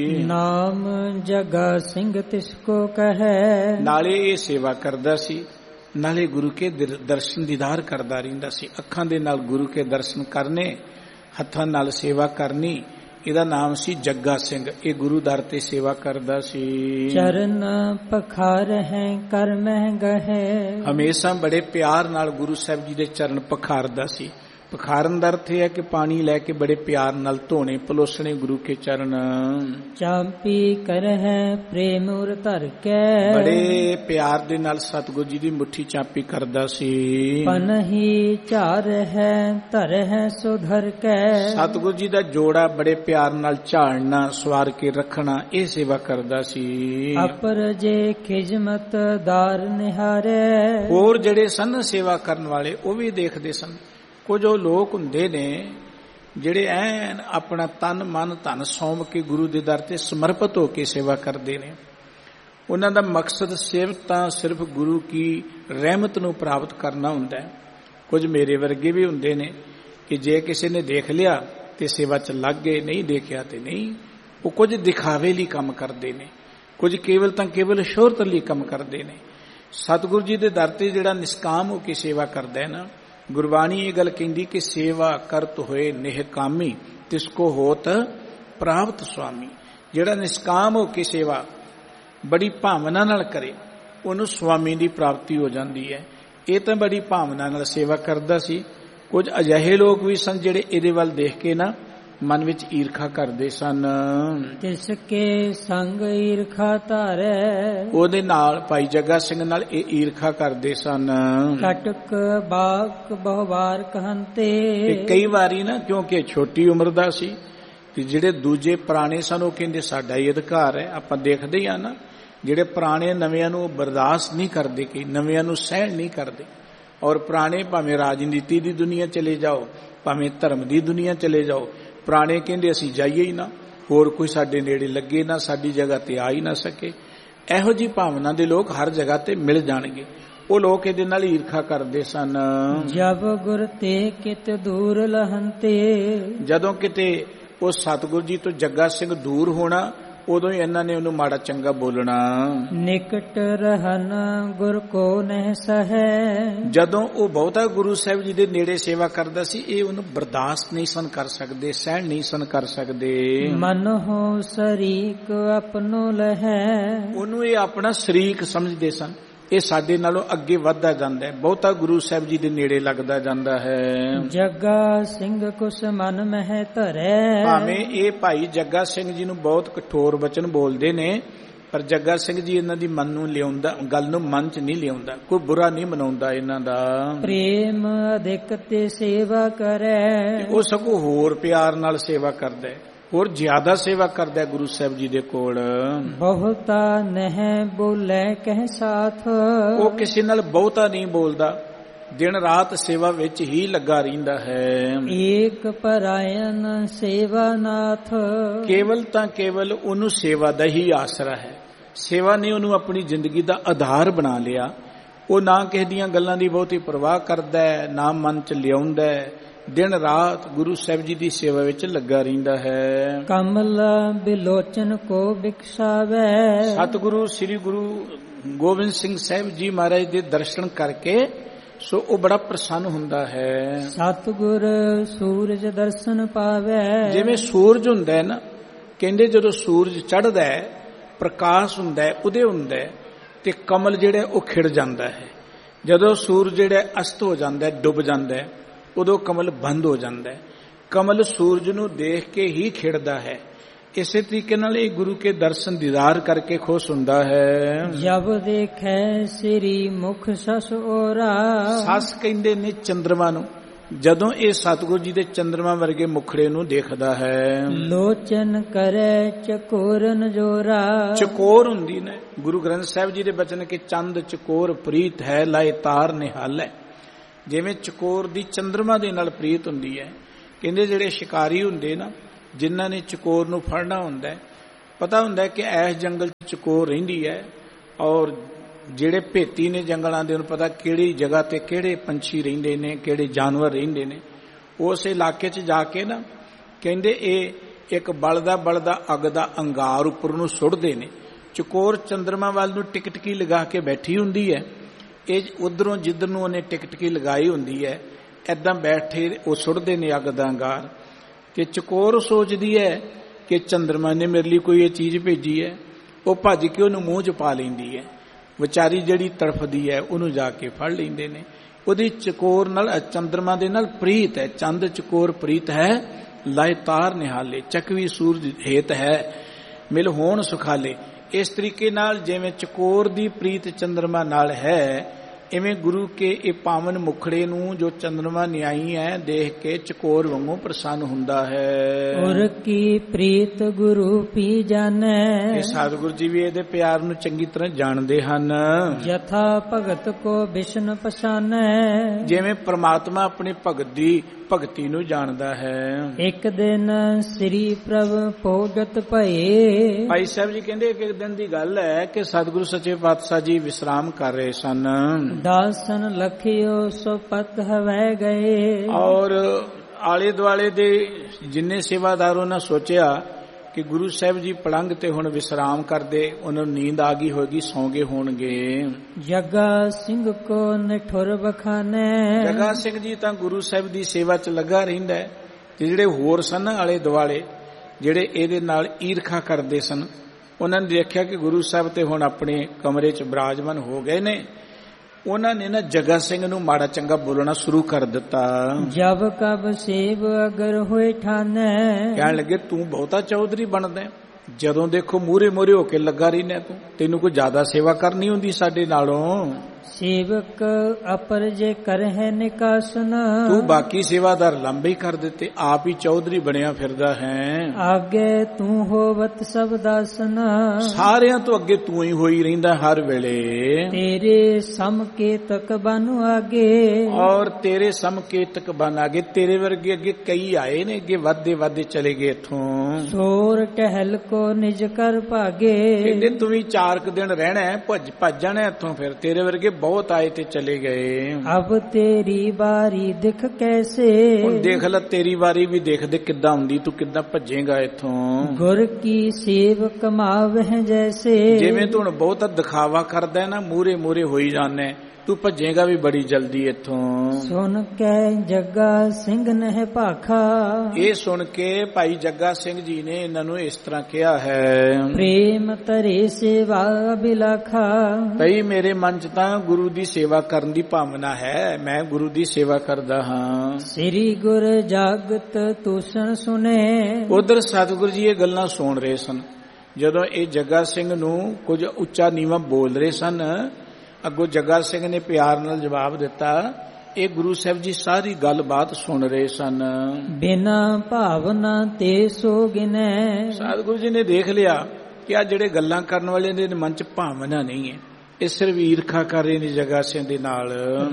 [SPEAKER 2] ਨਾਮ ਜਗਾ ਸਿੰਘ ਤਿਸ ਕੋ ਕਹੈ।
[SPEAKER 1] ਨਾਲੇ ਇਹ ਸੇਵਾ ਕਰਦਾ ਸੀ, ਨਾਲੇ ਗੁਰੂ ਕੇ ਦਰਸ਼ਨ ਦੀਦਾਰ ਕਰਦਾ ਰਹਿੰਦਾ ਸੀ। ਅੱਖਾਂ ਦੇ ਨਾਲ ਗੁਰੂ ਕੇ ਦਰਸ਼ਨ ਕਰਨੇ, ਹੱਥਾਂ ਨਾਲ ਸੇਵਾ ਕਰਨੀ। ਇਹਦਾ ਨਾਮ ਸੀ ਜੱਗਾ ਸਿੰਘ। ਇਹ ਗੁਰੂ ਦਰ ਤੇ ਸੇਵਾ ਕਰਦਾ ਸੀ।
[SPEAKER 2] ਚਰਨ ਪਖਾਰ ਹੈ ਕਰ ਮਹਿ ਗਹੈ।
[SPEAKER 1] ਹਮੇਸ਼ਾ ਬੜੇ ਪਿਆਰ ਨਾਲ ਗੁਰੂ ਸਾਹਿਬ ਜੀ ਦੇ ਚਰਨ ਪਖਾਰਦਾ ਸੀ। ਪਖਾਰਨ ਦਾ ਅਰਥ ਹੈ ਕਿ ਪਾਣੀ ਲੈ ਕੇ ਬੜੇ ਪਿਆਰ ਨਾਲ ਧੋਣੇ ਪਲੋਸਣੇ ਗੁਰੂ ਕੇ ਚਰਨ।
[SPEAKER 2] ਚਾਂਪੀ ਕਰ ਹੈ ਪ੍ਰੇਮ ਉਰ ਧਰ ਕੇ।
[SPEAKER 1] ਬੜੇ ਪਿਆਰ ਦੇ ਨਾਲ ਸਤਿਗੁਰੂ ਜੀ ਦੀ ਮੁੱਠੀ ਚਾਂਪੀ ਕਰਦਾ ਸੀ।
[SPEAKER 2] ਪਨਹੀ ਝਾਰ ਹੈ ਧਰ ਹੈ ਸੁਧਰ ਕੇ।
[SPEAKER 1] ਸਤਿਗੁਰੂ ਜੀ ਦਾ ਜੋੜਾ ਬੜੇ ਪਿਆਰ ਨਾਲ ਝਾੜਨਾ, ਸਵਾਰ ਕੇ ਰੱਖਣਾ, ਇਹ ਸੇਵਾ ਕਰਦਾ ਸੀ।
[SPEAKER 2] ਅਪਰ ਜੇ ਖਿਜਮਤ ਦਾਰ ਨਿਹਾਰੇ।
[SPEAKER 1] ਹੋਰ ਜਿਹੜੇ ਸਨ ਸੇਵਾ ਕਰਨ ਵਾਲੇ ਉਹ ਵੀ ਦੇਖਦੇ ਸਨ। ਕੁਝ ਉਹ ਲੋਕ ਹੁੰਦੇ ਨੇ ਜਿਹੜੇ ਐਨ ਆਪਣਾ ਤਨ ਮਨ ਧਨ ਸੌਂਪ ਕੇ ਗੁਰੂ ਦੇ ਦਰ ਤੇ ਸਮਰਪਿਤ ਹੋ ਕੇ ਸੇਵਾ ਕਰਦੇ ਨੇ। ਉਹਨਾਂ ਦਾ ਮਕਸਦ ਸਿਰਫ ਤਾਂ ਸਿਰਫ ਗੁਰੂ ਕੀ ਰਹਿਮਤ ਨੂੰ ਪ੍ਰਾਪਤ ਕਰਨਾ ਹੁੰਦਾ ਹੈ। ਕੁਝ ਮੇਰੇ ਵਰਗੇ ਵੀ ਹੁੰਦੇ ਨੇ ਕਿ ਜੇ ਕਿਸੇ ਨੇ ਦੇਖ ਲਿਆ ਤੇ ਸੇਵਾ 'ਚ ਲੱਗ ਗਏ, ਨਹੀਂ ਦੇਖਿਆ ਤੇ ਨਹੀਂ। ਉਹ ਕੁਝ ਦਿਖਾਵੇ ਲਈ ਕੰਮ ਕਰਦੇ ਨੇ, ਕੁਝ ਕੇਵਲ ਤਾਂ ਕੇਵਲ ਸ਼ੋਹਰਤ ਲਈ ਕੰਮ ਕਰਦੇ ਨੇ। ਸਤਿਗੁਰੂ ਜੀ ਦੇ ਦਰ ਤੇ ਜਿਹੜਾ ਨਿਸ਼ਕਾਮ ਹੋ ਕੇ ਸੇਵਾ ਕਰਦਾ ਹੈ ਨਾ, ਗੁਰਬਾਣੀ ਇਹ ਗੱਲ ਕਹਿੰਦੀ ਕਿ ਸੇਵਾ ਕਰਤ ਹੋਏ ਨਿਹਕਾਮੀ ਤਿਸ ਕੋ ਹੋਤ ਪ੍ਰਾਪਤ ਸੁਆਮੀ। ਜਿਹੜਾ ਨਿਸ਼ਕਾਮ ਹੋ ਕੇ ਸੇਵਾ ਬੜੀ ਭਾਵਨਾ ਨਾਲ ਕਰੇ, ਉਹਨੂੰ ਸੁਆਮੀ ਦੀ ਪ੍ਰਾਪਤੀ ਹੋ ਜਾਂਦੀ ਹੈ। ਇਹ ਤਾਂ ਬੜੀ ਭਾਵਨਾ ਨਾਲ ਸੇਵਾ ਕਰਦਾ ਸੀ। ਕੁਝ ਅਜਿਹੇ ਲੋਕ ਵੀ ਸਨ ਜਿਹੜੇ ਇਹਦੇ ਵੱਲ ਦੇਖ ਕੇ ਨਾ ਮਨ ਵਿੱਚ ਈਰਖਾ ਕਰਦੇ ਸਨ।
[SPEAKER 2] ਤਿਸ ਕੇ ਸੰਗ ਈਰਖਾ ਧਾਰੈ।
[SPEAKER 1] ਉਹਦੇ ਨਾਲ ਭਾਈ ਜੱਗਾ ਸਿੰਘ ਨਾਲ ਇਹ ਈਰਖਾ ਕਰਦੇ ਸਨ।
[SPEAKER 2] ਕਟਕ ਬਾਕ ਬਹੁ ਵਾਰ ਕਹੰਤੇ।
[SPEAKER 1] ਕਈ ਵਾਰੀ ਨਾ ਕਿਉਂਕਿ ਛੋਟੀ ਉਮਰ ਦਾ ਸੀ ਤੇ ਜਿਹੜੇ ਦੂਜੇ ਪੁਰਾਣੇ ਸਨ ਉਹ ਕਹਿੰਦੇ ਸਾਡਾ ਹੀ ਅਧਿਕਾਰ ਹੈ। ਆਪਾਂ ਦੇਖਦੇ ਹੀ ਆ ਨਾ, ਜਿਹੜੇ ਪੁਰਾਣੇ ਨਵਿਆਂ ਨੂੰ ਬਰਦਾਸ਼ਤ ਨਹੀਂ ਕਰਦੇ, ਕਿ ਨਵਿਆਂ ਨੂੰ ਸਹਿਣ ਨਹੀਂ ਕਰਦੇ। ਔਰ ਪੁਰਾਣੇ ਭਾਵੇਂ ਰਾਜਨੀਤੀ ਦੀ ਦੁਨੀਆ ਚਲੇ ਜਾਓ, ਭਾਵੇਂ ਧਰਮ ਦੀ ਦੁਨੀਆ ਚਲੇ ਜਾਓ, ਪੁਰਾਣੇ ਕਹਿੰਦੇ ਅਸੀਂ ਜਾਈਏ ਹੀ ਨਾ, ਹੋਰ ਕੋਈ ਸਾਡੇ ਨੇੜੇ ਲੱਗੇ ਨਾ, ਸਾਡੀ ਜਗ੍ਹਾ ਤੇ ਆ ਹੀ ਨਾ ਸਕੇ। ਇਹੋ ਜਿਹੀ ਭਾਵਨਾ ਦੇ ਲੋਕ ਹਰ ਜਗ੍ਹਾ ਤੇ ਮਿਲ ਜਾਣਗੇ। ਉਹ ਲੋਕ ਇਹਦੇ ਨਾਲ ਈਰਖਾ ਕਰਦੇ ਸਨ।
[SPEAKER 2] ਜਬ ਗੁਰ ਤੇ ਕਿਤ ਦੂਰ ਲਹੰਤੇ।
[SPEAKER 1] ਜਦੋਂ ਕਿਤੇ ਉਹ ਸਤਿਗੁਰ ਜੀ ਤੋਂ ਜੱਗਾ ਸਿੰਘ ਦੂਰ ਹੋਣਾ, ਉਦੋਂ ਹੀ ਇਹਨਾਂ ਨੇ ਉਹਨੂੰ ਮਾੜਾ ਚੰਗਾ ਬੋਲਣਾ।
[SPEAKER 2] ਨਿਕਟ ਰਹਿਨ ਗੁਰ ਕੋ ਨਹਿ ਸਹੈ।
[SPEAKER 1] ਜਦੋਂ ਉਹ ਬਹੁਤਾ ਗੁਰੂ ਸਾਹਿਬ ਜੀ ਦੇ ਨੇੜੇ ਸੇਵਾ ਕਰਦਾ ਸੀ, ਇਹ ਉਹਨੂੰ ਬਰਦਾਸ਼ਤ ਨਹੀਂ ਸਨ ਕਰ ਸਕਦੇ, ਸਹਿਣ ਨਹੀਂ ਸਨ ਕਰ ਸਕਦੇ।
[SPEAKER 2] ਮਨ ਹੋ ਸ਼ਰੀਕ ਆਪਣੋ ਲਹੈ। ਉਹਨੂੰ
[SPEAKER 1] ਇਹ ਆਪਣਾ ਸ਼ਰੀਕ ਸਮਝਦੇ ਸਨ। ਇਹ ਸਾਡੇ ਨਾਲੋਂ ਅੱਗੇ ਵੱਧਦਾ ਜਾਂਦਾ ਹੈ, ਬਹੁਤਾ ਗੁਰੂ ਸਾਹਿਬ ਜੀ ਦੇ ਨੇੜੇ ਲੱਗਦਾ ਜਾਂਦਾ ਹੈ।
[SPEAKER 2] ਜੱਗਾ ਸਿੰਘ ਕੁਸ ਮਨ ਮਹਿ ਧਰੈ।
[SPEAKER 1] ਭਾਵੇਂ ਇਹ ਭਾਈ ਜੱਗਾ ਸਿੰਘ ਜੀ ਨੂੰ ਬਹੁਤ ਕਠੋਰ ਵਚਨ ਬੋਲਦੇ ਨੇ, ਪਰ ਜੱਗਾ ਸਿੰਘ ਜੀ ਇਹਨਾਂ ਦੀ ਮਨ ਨੂੰ ਲਿਆਉਂਦਾ, ਗੱਲ ਨੂੰ ਮਨ 'ਚ ਨਹੀਂ ਲਿਆਉਂਦਾ, ਕੋਈ ਬੁਰਾ ਨਹੀਂ ਮਨਾਉਂਦਾ ਇਹਨਾਂ ਦਾ।
[SPEAKER 2] ਪ੍ਰੇਮ ਅਧਿਕ ਤੇ ਸੇਵਾ ਕਰੈ। ਉਹ
[SPEAKER 1] ਸਗੋਂ ਹੋਰ ਪਿਆਰ ਨਾਲ ਸੇਵਾ ਕਰਦਾ ਹੈ, ਹੋਰ ਜ਼ਿਆਦਾ ਸੇਵਾ ਕਰਦਾ ਗੁਰੂ ਸਾਹਿਬ ਜੀ ਦੇ ਕੋਲ।
[SPEAKER 2] ਬਹੁਤਾ ਨਹਿ ਬੋਲੇ ਕਹਿ ਸਾਥ।
[SPEAKER 1] ਉਹ ਕਿਸੇ ਨਾਲ ਬਹੁਤਾ ਨਹੀਂ ਬੋਲਦਾ, ਦਿਨ ਰਾਤ ਸੇਵਾ ਵਿੱਚ ਹੀ ਲੱਗਾ ਰਹਿੰਦਾ ਹੈ।
[SPEAKER 2] ਏਕ ਪਰਾਇਣ ਸੇਵਾ ਨਾਥ।
[SPEAKER 1] ਕੇਵਲ ਤਾਂ ਕੇਵਲ ਉਹਨੂੰ ਸੇਵਾ ਦਾ ਹੀ ਆਸਰਾ ਹੈ। ਸੇਵਾ ਨੇ ਉਹਨੂੰ ਆਪਣੀ ਜ਼ਿੰਦਗੀ ਦਾ ਆਧਾਰ ਬਣਾ ਲਿਆ। ਉਹ ਨਾ ਕਿਸੇ ਦੀਆਂ ਗੱਲਾਂ ਦੀ ਬਹੁਤੀ ਪਰਵਾਹ ਕਰਦਾ ਹੈ, ਨਾ ਮਨ ਚ ਲਿਆਉਂਦਾ ਹੈ, ਦਿਨ ਰਾਤ ਗੁਰੂ ਸਾਹਿਬ ਜੀ ਦੀ ਸੇਵਾ ਵਿੱਚ ਲੱਗਾ ਰਹਿੰਦਾ ਹੈ।
[SPEAKER 2] ਕਮਲ ਬਿਲੋਚਨ ਕੋ ਬਿਕਸ਼ਾਵੇ।
[SPEAKER 1] ਸਤਿਗੁਰੂ ਸ੍ਰੀ ਗੁਰੂ ਗੋਬਿੰਦ ਸਿੰਘ ਸਾਹਿਬ ਜੀ ਮਹਾਰਾਜ ਦੇ ਦਰਸ਼ਨ ਕਰਕੇ ਸੋ ਉਹ ਬੜਾ ਪ੍ਰਸੰਨ ਹੁੰਦਾ ਹੈ।
[SPEAKER 2] ਸਤਿਗੁਰ ਸੂਰਜ ਦਰਸ਼ਨ ਪਾਵੇ।
[SPEAKER 1] ਜਿਵੇਂ ਸੂਰਜ ਹੁੰਦਾ ਹੈ ਨਾ, ਕਹਿੰਦੇ ਜਦੋਂ ਸੂਰਜ ਚੜ੍ਹਦਾ ਹੈ, ਪ੍ਰਕਾਸ਼ ਹੁੰਦਾ ਹੈ, ਉਦੇ ਹੁੰਦਾ ਹੈ, ਤੇ ਕਮਲ ਜਿਹੜਾ ਉਹ ਖਿੜ ਜਾਂਦਾ ਹੈ। ਜਦੋਂ ਸੂਰਜ ਜਿਹੜਾ ਅਸਤ ਹੋ ਜਾਂਦਾ ਹੈ, ਡੁੱਬ ਜਾਂਦਾ ਹੈ, ਉਦੋਂ ਕਮਲ ਬੰਦ ਹੋ ਜਾਂਦਾ ਹੈ। ਕਮਲ ਸੂਰਜ ਨੂੰ ਦੇਖ ਕੇ ਹੀ ਖਿੜਦਾ ਹੈ। ਇਸੇ ਤਰੀਕੇ ਨਾਲ ਇਹ ਗੁਰੂ ਕੇ ਦਰਸ਼ਨ ਦੀਦਾਰ ਕਰਕੇ ਖੁਸ਼ ਹੁੰਦਾ ਹੈ।
[SPEAKER 2] ਜਬ ਦੇਖੈ ਸ੍ਰੀ ਮੁਖ ਸਸ ਓਰਾ।
[SPEAKER 1] ਸੱਸ ਕਹਿੰਦੇ ਨੇ ਚੰਦਰਮਾ ਨੂੰ, ਜਦੋਂ ਇਹ ਸਤਿਗੁਰੂ ਜੀ ਦੇ ਚੰਦਰਮਾ ਵਰਗੇ ਮੁਖੜੇ ਨੂੰ ਦੇਖਦਾ ਹੈ।
[SPEAKER 2] ਲੋਚਨ ਕਰੇ ਚਕੋਰਨ ਜੋਰਾ।
[SPEAKER 1] ਚਕੋਰ ਹੁੰਦੀ ਨੇ ਗੁਰੂ ਗ੍ਰੰਥ ਸਾਹਿਬ ਜੀ ਦੇ ਬਚਨ ਕਿ ਚੰਦ ਚਕੋਰ ਪ੍ਰੀਤ ਹੈ, ਲਾਏ ਤਾਰ ਨਿਹਾਲ ਹੈ। ਜਿਵੇਂ ਚਕੋਰ ਦੀ ਚੰਦਰਮਾ ਦੇ ਨਾਲ ਪ੍ਰੀਤ ਹੁੰਦੀ ਹੈ। ਕਹਿੰਦੇ ਜਿਹੜੇ ਸ਼ਿਕਾਰੀ ਹੁੰਦੇ ਨਾ, ਜਿਨ੍ਹਾਂ ਨੇ ਚਕੋਰ ਨੂੰ ਫੜਨਾ ਹੁੰਦਾ ਹੈ, ਪਤਾ ਹੁੰਦਾ ਕਿ ਇਸ ਜੰਗਲ 'ਚ ਚਕੋਰ ਰਹਿੰਦੀ ਹੈ, ਔਰ ਜਿਹੜੇ ਭੇਤੀ ਨੇ ਜੰਗਲਾਂ ਦੇ, ਉਹਨੂੰ ਪਤਾ ਕਿਹੜੀ ਜਗ੍ਹਾ ਤੇ ਕਿਹੜੇ ਪੰਛੀ ਰਹਿੰਦੇ ਨੇ, ਕਿਹੜੇ ਜਾਨਵਰ ਰਹਿੰਦੇ ਨੇ। ਉਸ ਇਲਾਕੇ 'ਚ ਜਾ ਕੇ ਨਾ ਕਹਿੰਦੇ ਇਹ ਇੱਕ ਬਲਦਾ ਬਲਦਾ ਅੱਗ ਦਾ ਅੰਗਾਰ ਉੱਪਰ ਨੂੰ ਸੁੱਟਦੇ ਨੇ। ਚਕੋਰ ਚੰਦਰਮਾ ਵੱਲ ਨੂੰ ਟਿਕਟਕੀ ਲਗਾ ਕੇ ਬੈਠੀ ਹੁੰਦੀ ਹੈ, ਇਹ ਉਧਰੋਂ ਜਿੱਧਰ ਨੂੰ ਉਹਨੇ ਟਿਕਟਕੀ ਲਗਾਈ ਹੁੰਦੀ ਹੈ, ਏਦਾਂ ਬੈਠੇ ਉਹ ਸੁੱਟਦੇ ਨੇ ਅੱਗ ਦਾ ਅੰਗਾਰ। ਕਿ ਚਕੋਰ ਸੋਚਦੀ ਹੈ ਕਿ ਚੰਦਰਮਾ ਨੇ ਮੇਰੇ ਲਈ ਕੋਈ ਇਹ ਚੀਜ਼ ਭੇਜੀ ਹੈ, ਉਹ ਭੱਜ ਕੇ ਉਹਨੂੰ ਮੂੰਹ 'ਚ ਪਾ ਲੈਂਦੀ ਹੈ। ਵਿਚਾਰੀ ਜਿਹੜੀ ਤੜਫਦੀ ਹੈ ਉਹਨੂੰ ਜਾ ਕੇ ਫੜ ਲੈਂਦੇ ਨੇ। ਉਹਦੀ ਚਕੋਰ ਨਾਲ, ਚੰਦਰਮਾ ਦੇ ਨਾਲ ਪ੍ਰੀਤ ਹੈ। ਚੰਦ ਚਕੋਰ ਪ੍ਰੀਤ ਹੈ, ਲਾਏ ਤਾਰ ਨਿਹਾਲੇ। ਚਕਵੀ ਸੂਰਜ ਹੇਤ ਹੈ, ਮਿਲ ਹੋਣ ਸੁਖਾਲੇ। ਇਸ ਤਰੀਕੇ ਨਾਲ ਜਿਵੇਂ ਚਕੋਰ ਦੀ ਪ੍ਰੀਤ ਚੰਦਰਮਾ ਨਾਲ ਹੈ, ਇਵੇਂ ਗੁਰੂ ਕੇ ਇਹ ਪਾਵਨ ਮੁਖੜੇ ਨੂੰ ਜੋ ਚੰਦਰਮਾ ਨਿਆਈ ਹੈ ਦੇਖ ਕੇ ਚਕੋਰ ਵਾਂਗੂ ਪ੍ਰਸੰਨ ਹੁੰਦਾ ਹੈ।
[SPEAKER 2] ਔਰ ਕੀ ਪ੍ਰੀਤ ਗੁਰੂ ਪੀ ਜਾਣੈ।
[SPEAKER 1] ਇਹ ਸਤਿਗੁਰੂ ਜੀ ਵੀ ਇਹਦੇ ਪਿਆਰ ਨੂੰ ਚੰਗੀ ਤਰ੍ਹਾਂ ਜਾਣਦੇ ਹਨ।
[SPEAKER 2] ਯਥਾ ਭਗਤ ਕੋ ਬਿਸ਼ਨ ਪਛਾਨੈ। ਜਿਵੇਂ
[SPEAKER 1] ਪ੍ਰਮਾਤਮਾ ਆਪਣੇ ਭਗਤ ਦੀ ਭਗਤੀ ਨੂੰ ਜਾਣਦਾ ਹੈ।
[SPEAKER 2] ਇੱਕ ਦਿਨ ਸ੍ਰੀ ਪ੍ਰਭ ਭੋਗਤ ਭਏ।
[SPEAKER 1] ਭਾਈ ਸਾਹਿਬ ਜੀ ਕਹਿੰਦੇ ਇੱਕ ਦਿਨ ਦੀ ਗੱਲ ਹੈ ਕਿ ਸਤਿਗੁਰੂ ਸੱਚੇ ਪਾਤਸ਼ਾਹ ਜੀ ਵਿਸਰਾਮ ਕਰ ਰਹੇ ਸਨ।
[SPEAKER 2] ਦਾਸਨ ਲਖਿਓ ਸੋ ਪਤ ਹਵੈ ਗਏ।
[SPEAKER 1] ਔਰ ਆਲੇ ਦੁਆਲੇ ਦੇ ਜਿੰਨੇ ਸੇਵਾਦਾਰ ਉਹਨਾਂ ਸੋਚਿਆ ਕਿ ਗੁਰੂ ਸਾਹਿਬ ਜੀ ਪਲੰਗ ਤੇ ਹੁਣ ਵਿਸਰਾਮ ਕਰਦੇ, ਉਹਨਾਂ ਨੂੰ ਨੀਂਦ ਆ ਗਈ ਹੋਏਗੀ, ਸੌਂ ਗਏ ਹੋਣਗੇ।
[SPEAKER 2] ਜਗਾ ਸਿੰਘ ਕੋ ਨਿਠੁਰ ਬਖਾਨੇ।
[SPEAKER 1] ਜਗਾ ਸਿੰਘ ਜੀ ਤਾਂ ਗੁਰੂ ਸਾਹਿਬ ਦੀ ਸੇਵਾ 'ਚ ਲੱਗਾ ਰਹਿੰਦਾ ਹੈ, ਤੇ ਜਿਹੜੇ ਹੋਰ ਸਨ ਆਲੇ ਦੁਆਲੇ ਜਿਹੜੇ ਇਹਦੇ ਨਾਲ ਈਰਖਾ ਕਰਦੇ ਸਨ, ਉਹਨਾਂ ਨੇ ਦੇਖਿਆ ਕਿ ਗੁਰੂ ਸਾਹਿਬ ਤੇ ਹੁਣ ਆਪਣੇ ਕਮਰੇ 'ਚ ਬਿਰਾਜਮਾਨ ਹੋ ਗਏ ਨੇ। ਉਹਨਾਂ ਨੇ ਨਾ ਜਗਾ ਸਿੰਘ ਨੂੰ ਮਾੜਾ ਚੰਗਾ ਬੋਲਣਾ ਸ਼ੁਰੂ ਕਰ ਦਿੱਤਾ।
[SPEAKER 2] ਜਬ ਕਬ ਸੇਵ ਅਗਰ ਹੋਏ ਠਾਨੈ।
[SPEAKER 1] ਕਹਿਣ ਲੱਗੇ ਤੂੰ ਬਹੁਤਾ ਚੌਧਰੀ ਬਣਦਾ, ਜਦੋਂ ਦੇਖੋ ਮੂਹਰੇ ਮੂਹਰੇ ਹੋ ਕੇ ਲੱਗਾ ਰਹਿਣਾ, ਤੂੰ ਤੈਨੂੰ ਕੋਈ ਜ਼ਿਆਦਾ ਸੇਵਾ ਕਰਨੀ ਹੁੰਦੀ ਸਾਡੇ ਨਾਲੋਂ।
[SPEAKER 2] ਸੇਵਕ ਅਪਰ ਜੇ ਕਰਹਿ ਨਿਕਾਸਨ।
[SPEAKER 1] ਤੂੰ ਬਾਕੀ ਸੇਵਾਦਾਰ ਲੰਬੇ ਹੀ ਕਰ ਦਿੱਤੇ, ਆਪ ਹੀ ਚੌਧਰੀ ਬਣਿਆ ਫਿਰਦਾ ਹੈ।
[SPEAKER 2] ਆਗੇ ਤੂੰ ਹੋਵਤ ਸਭ ਦਾਸਨ।
[SPEAKER 1] ਸਾਰਿਆਂ ਤੋਂ ਅੱਗੇ ਤੂੰ ਹੀ ਹੋਈ ਰਹਿੰਦਾ ਹਰ ਵੇਲੇ।
[SPEAKER 2] ਤੇਰੇ ਸਮਕੇਤਕ ਬਨੁ ਆਗੇ।
[SPEAKER 1] ਔਰ ਤੇਰੇ ਸਮਕੇਤਕ ਬਨ ਆਗੇ, ਤੇਰੇ ਵਰਗੇ ਅੱਗੇ ਕਈ ਆਏ ਨੇ, ਅੱਗੇ ਵੱਧਦੇ ਵੱਧਦੇ ਚਲੇ ਗਏ ਇੱਥੋਂ।
[SPEAKER 2] ਸੋਰ ਟਹਿਲ ਕੋ ਨਿਜ ਕਰ ਭਾਗੇ।
[SPEAKER 1] ਕਹਿੰਦੇ ਤੂੰ ਵੀ ਚਾਰ ਕੁ ਦਿਨ ਰਹਿਣਾ, ਭੱਜ ਭੱਜ ਜਾਣਾ ਇੱਥੋਂ, ਫਿਰ ਤੇਰੇ ਵਰਗੇ ਬਹੁਤ ਆਏ ਤੇ ਚਲੇ ਗਏ।
[SPEAKER 2] ਅਬ ਤੇਰੀ ਵਾਰੀ ਦਿਖ ਕੈਸੇ।
[SPEAKER 1] ਹੁਣ ਦੇਖ ਲੈ ਤੇਰੀ ਵਾਰੀ ਵੀ ਦੇਖਦੇ ਕਿੱਦਾਂ ਹੁੰਦੀ, ਤੂੰ ਕਿੱਦਾਂ ਭੱਜੇਗਾ ਇੱਥੋਂ।
[SPEAKER 2] ਗੁਰ ਕੀ ਸੇਵ ਕਮਾਵਹਿ ਜੈਸੇ। ਜਿਵੇਂ
[SPEAKER 1] ਤੂੰ ਬਹੁਤਾ ਦਿਖਾਵਾ ਕਰਦਾ ਨਾ, ਮੂਰੇ ਮੂਰੇ ਹੋਈ ਜਾਣਾ, ਤੂੰ ਭੱਜੇਗਾ ਵੀ ਬੜੀ ਜਲਦੀ ਇੱਥੋਂ।
[SPEAKER 2] ਸੁਣ ਕੇ ਜੱਗਾ ਸਿੰਘ ਨੇ ਭਾਖਾ।
[SPEAKER 1] ਇਹ ਸੁਣ ਕੇ ਭਾਈ ਜੱਗਾ ਸਿੰਘ ਜੀ ਨੇ ਇਹਨਾਂ ਨੂੰ ਇਸ ਤਰ੍ਹਾਂ ਕਿਹਾ ਹੈ।
[SPEAKER 2] ਪ੍ਰੇਮ ਤਰੇ ਸੇਵਾ ਬਿਲਾਖਾ।
[SPEAKER 1] ਭਈ ਮੇਰੇ ਮਨ ਚ ਤਾਂ ਗੁਰੂ ਦੀ ਸੇਵਾ ਕਰਨ ਦੀ ਭਾਵਨਾ ਹੈ, ਮੈਂ ਗੁਰੂ ਦੀ ਸੇਵਾ ਕਰਦਾ ਹਾਂ। ਸ੍ਰੀ
[SPEAKER 2] ਗੁਰ ਜਾਗਤ ਤੂਸਣ ਸੁਨੇ।
[SPEAKER 1] ਉਧਰ ਸਤਿਗੁਰੂ ਜੀ ਇਹ ਗੱਲਾਂ ਸੁਣ ਰਹੇ ਸਨ। ਜਦੋਂ ਇਹ ਜੱਗਾ ਸਿੰਘ ਨੂੰ ਕੁਝ ਉੱਚਾ ਨੀਵਾਂ ਬੋਲ ਰਹੇ ਸਨ, ਅੱਗੋਂ ਜੱਗਾ ਸਿੰਘ ਨੇ ਪਿਆਰ ਨਾਲ ਜਵਾਬ ਦਿੱਤਾ। ਇਹ ਗੁਰੂ ਸਾਹਿਬ ਜੀ ਸਾਰੀ ਗੱਲਬਾਤ ਸੁਣ ਰਹੇ ਸਨ। ਬਿਨਾ ਭਾਵਨਾ ਤੇ ਸੋ ਗਿਨੈ। ਸਤਿਗੁਰੂ ਜੀ ਨੇ ਦੇਖ ਲਿਆ ਕਿ ਆ ਜਿਹੜੇ ਗੱਲਾਂ ਕਰਨ ਵਾਲੇ ਦੇ ਮਨ ਚ ਭਾਵਨਾ ਨਹੀਂ ਹੈ, ਇਹ ਸਿਰਫ ਈਰਖਾ ਕਰ ਰਹੇ ਨੇ ਜੱਗਾ ਸਿੰਘ ਦੇ ਨਾਲ।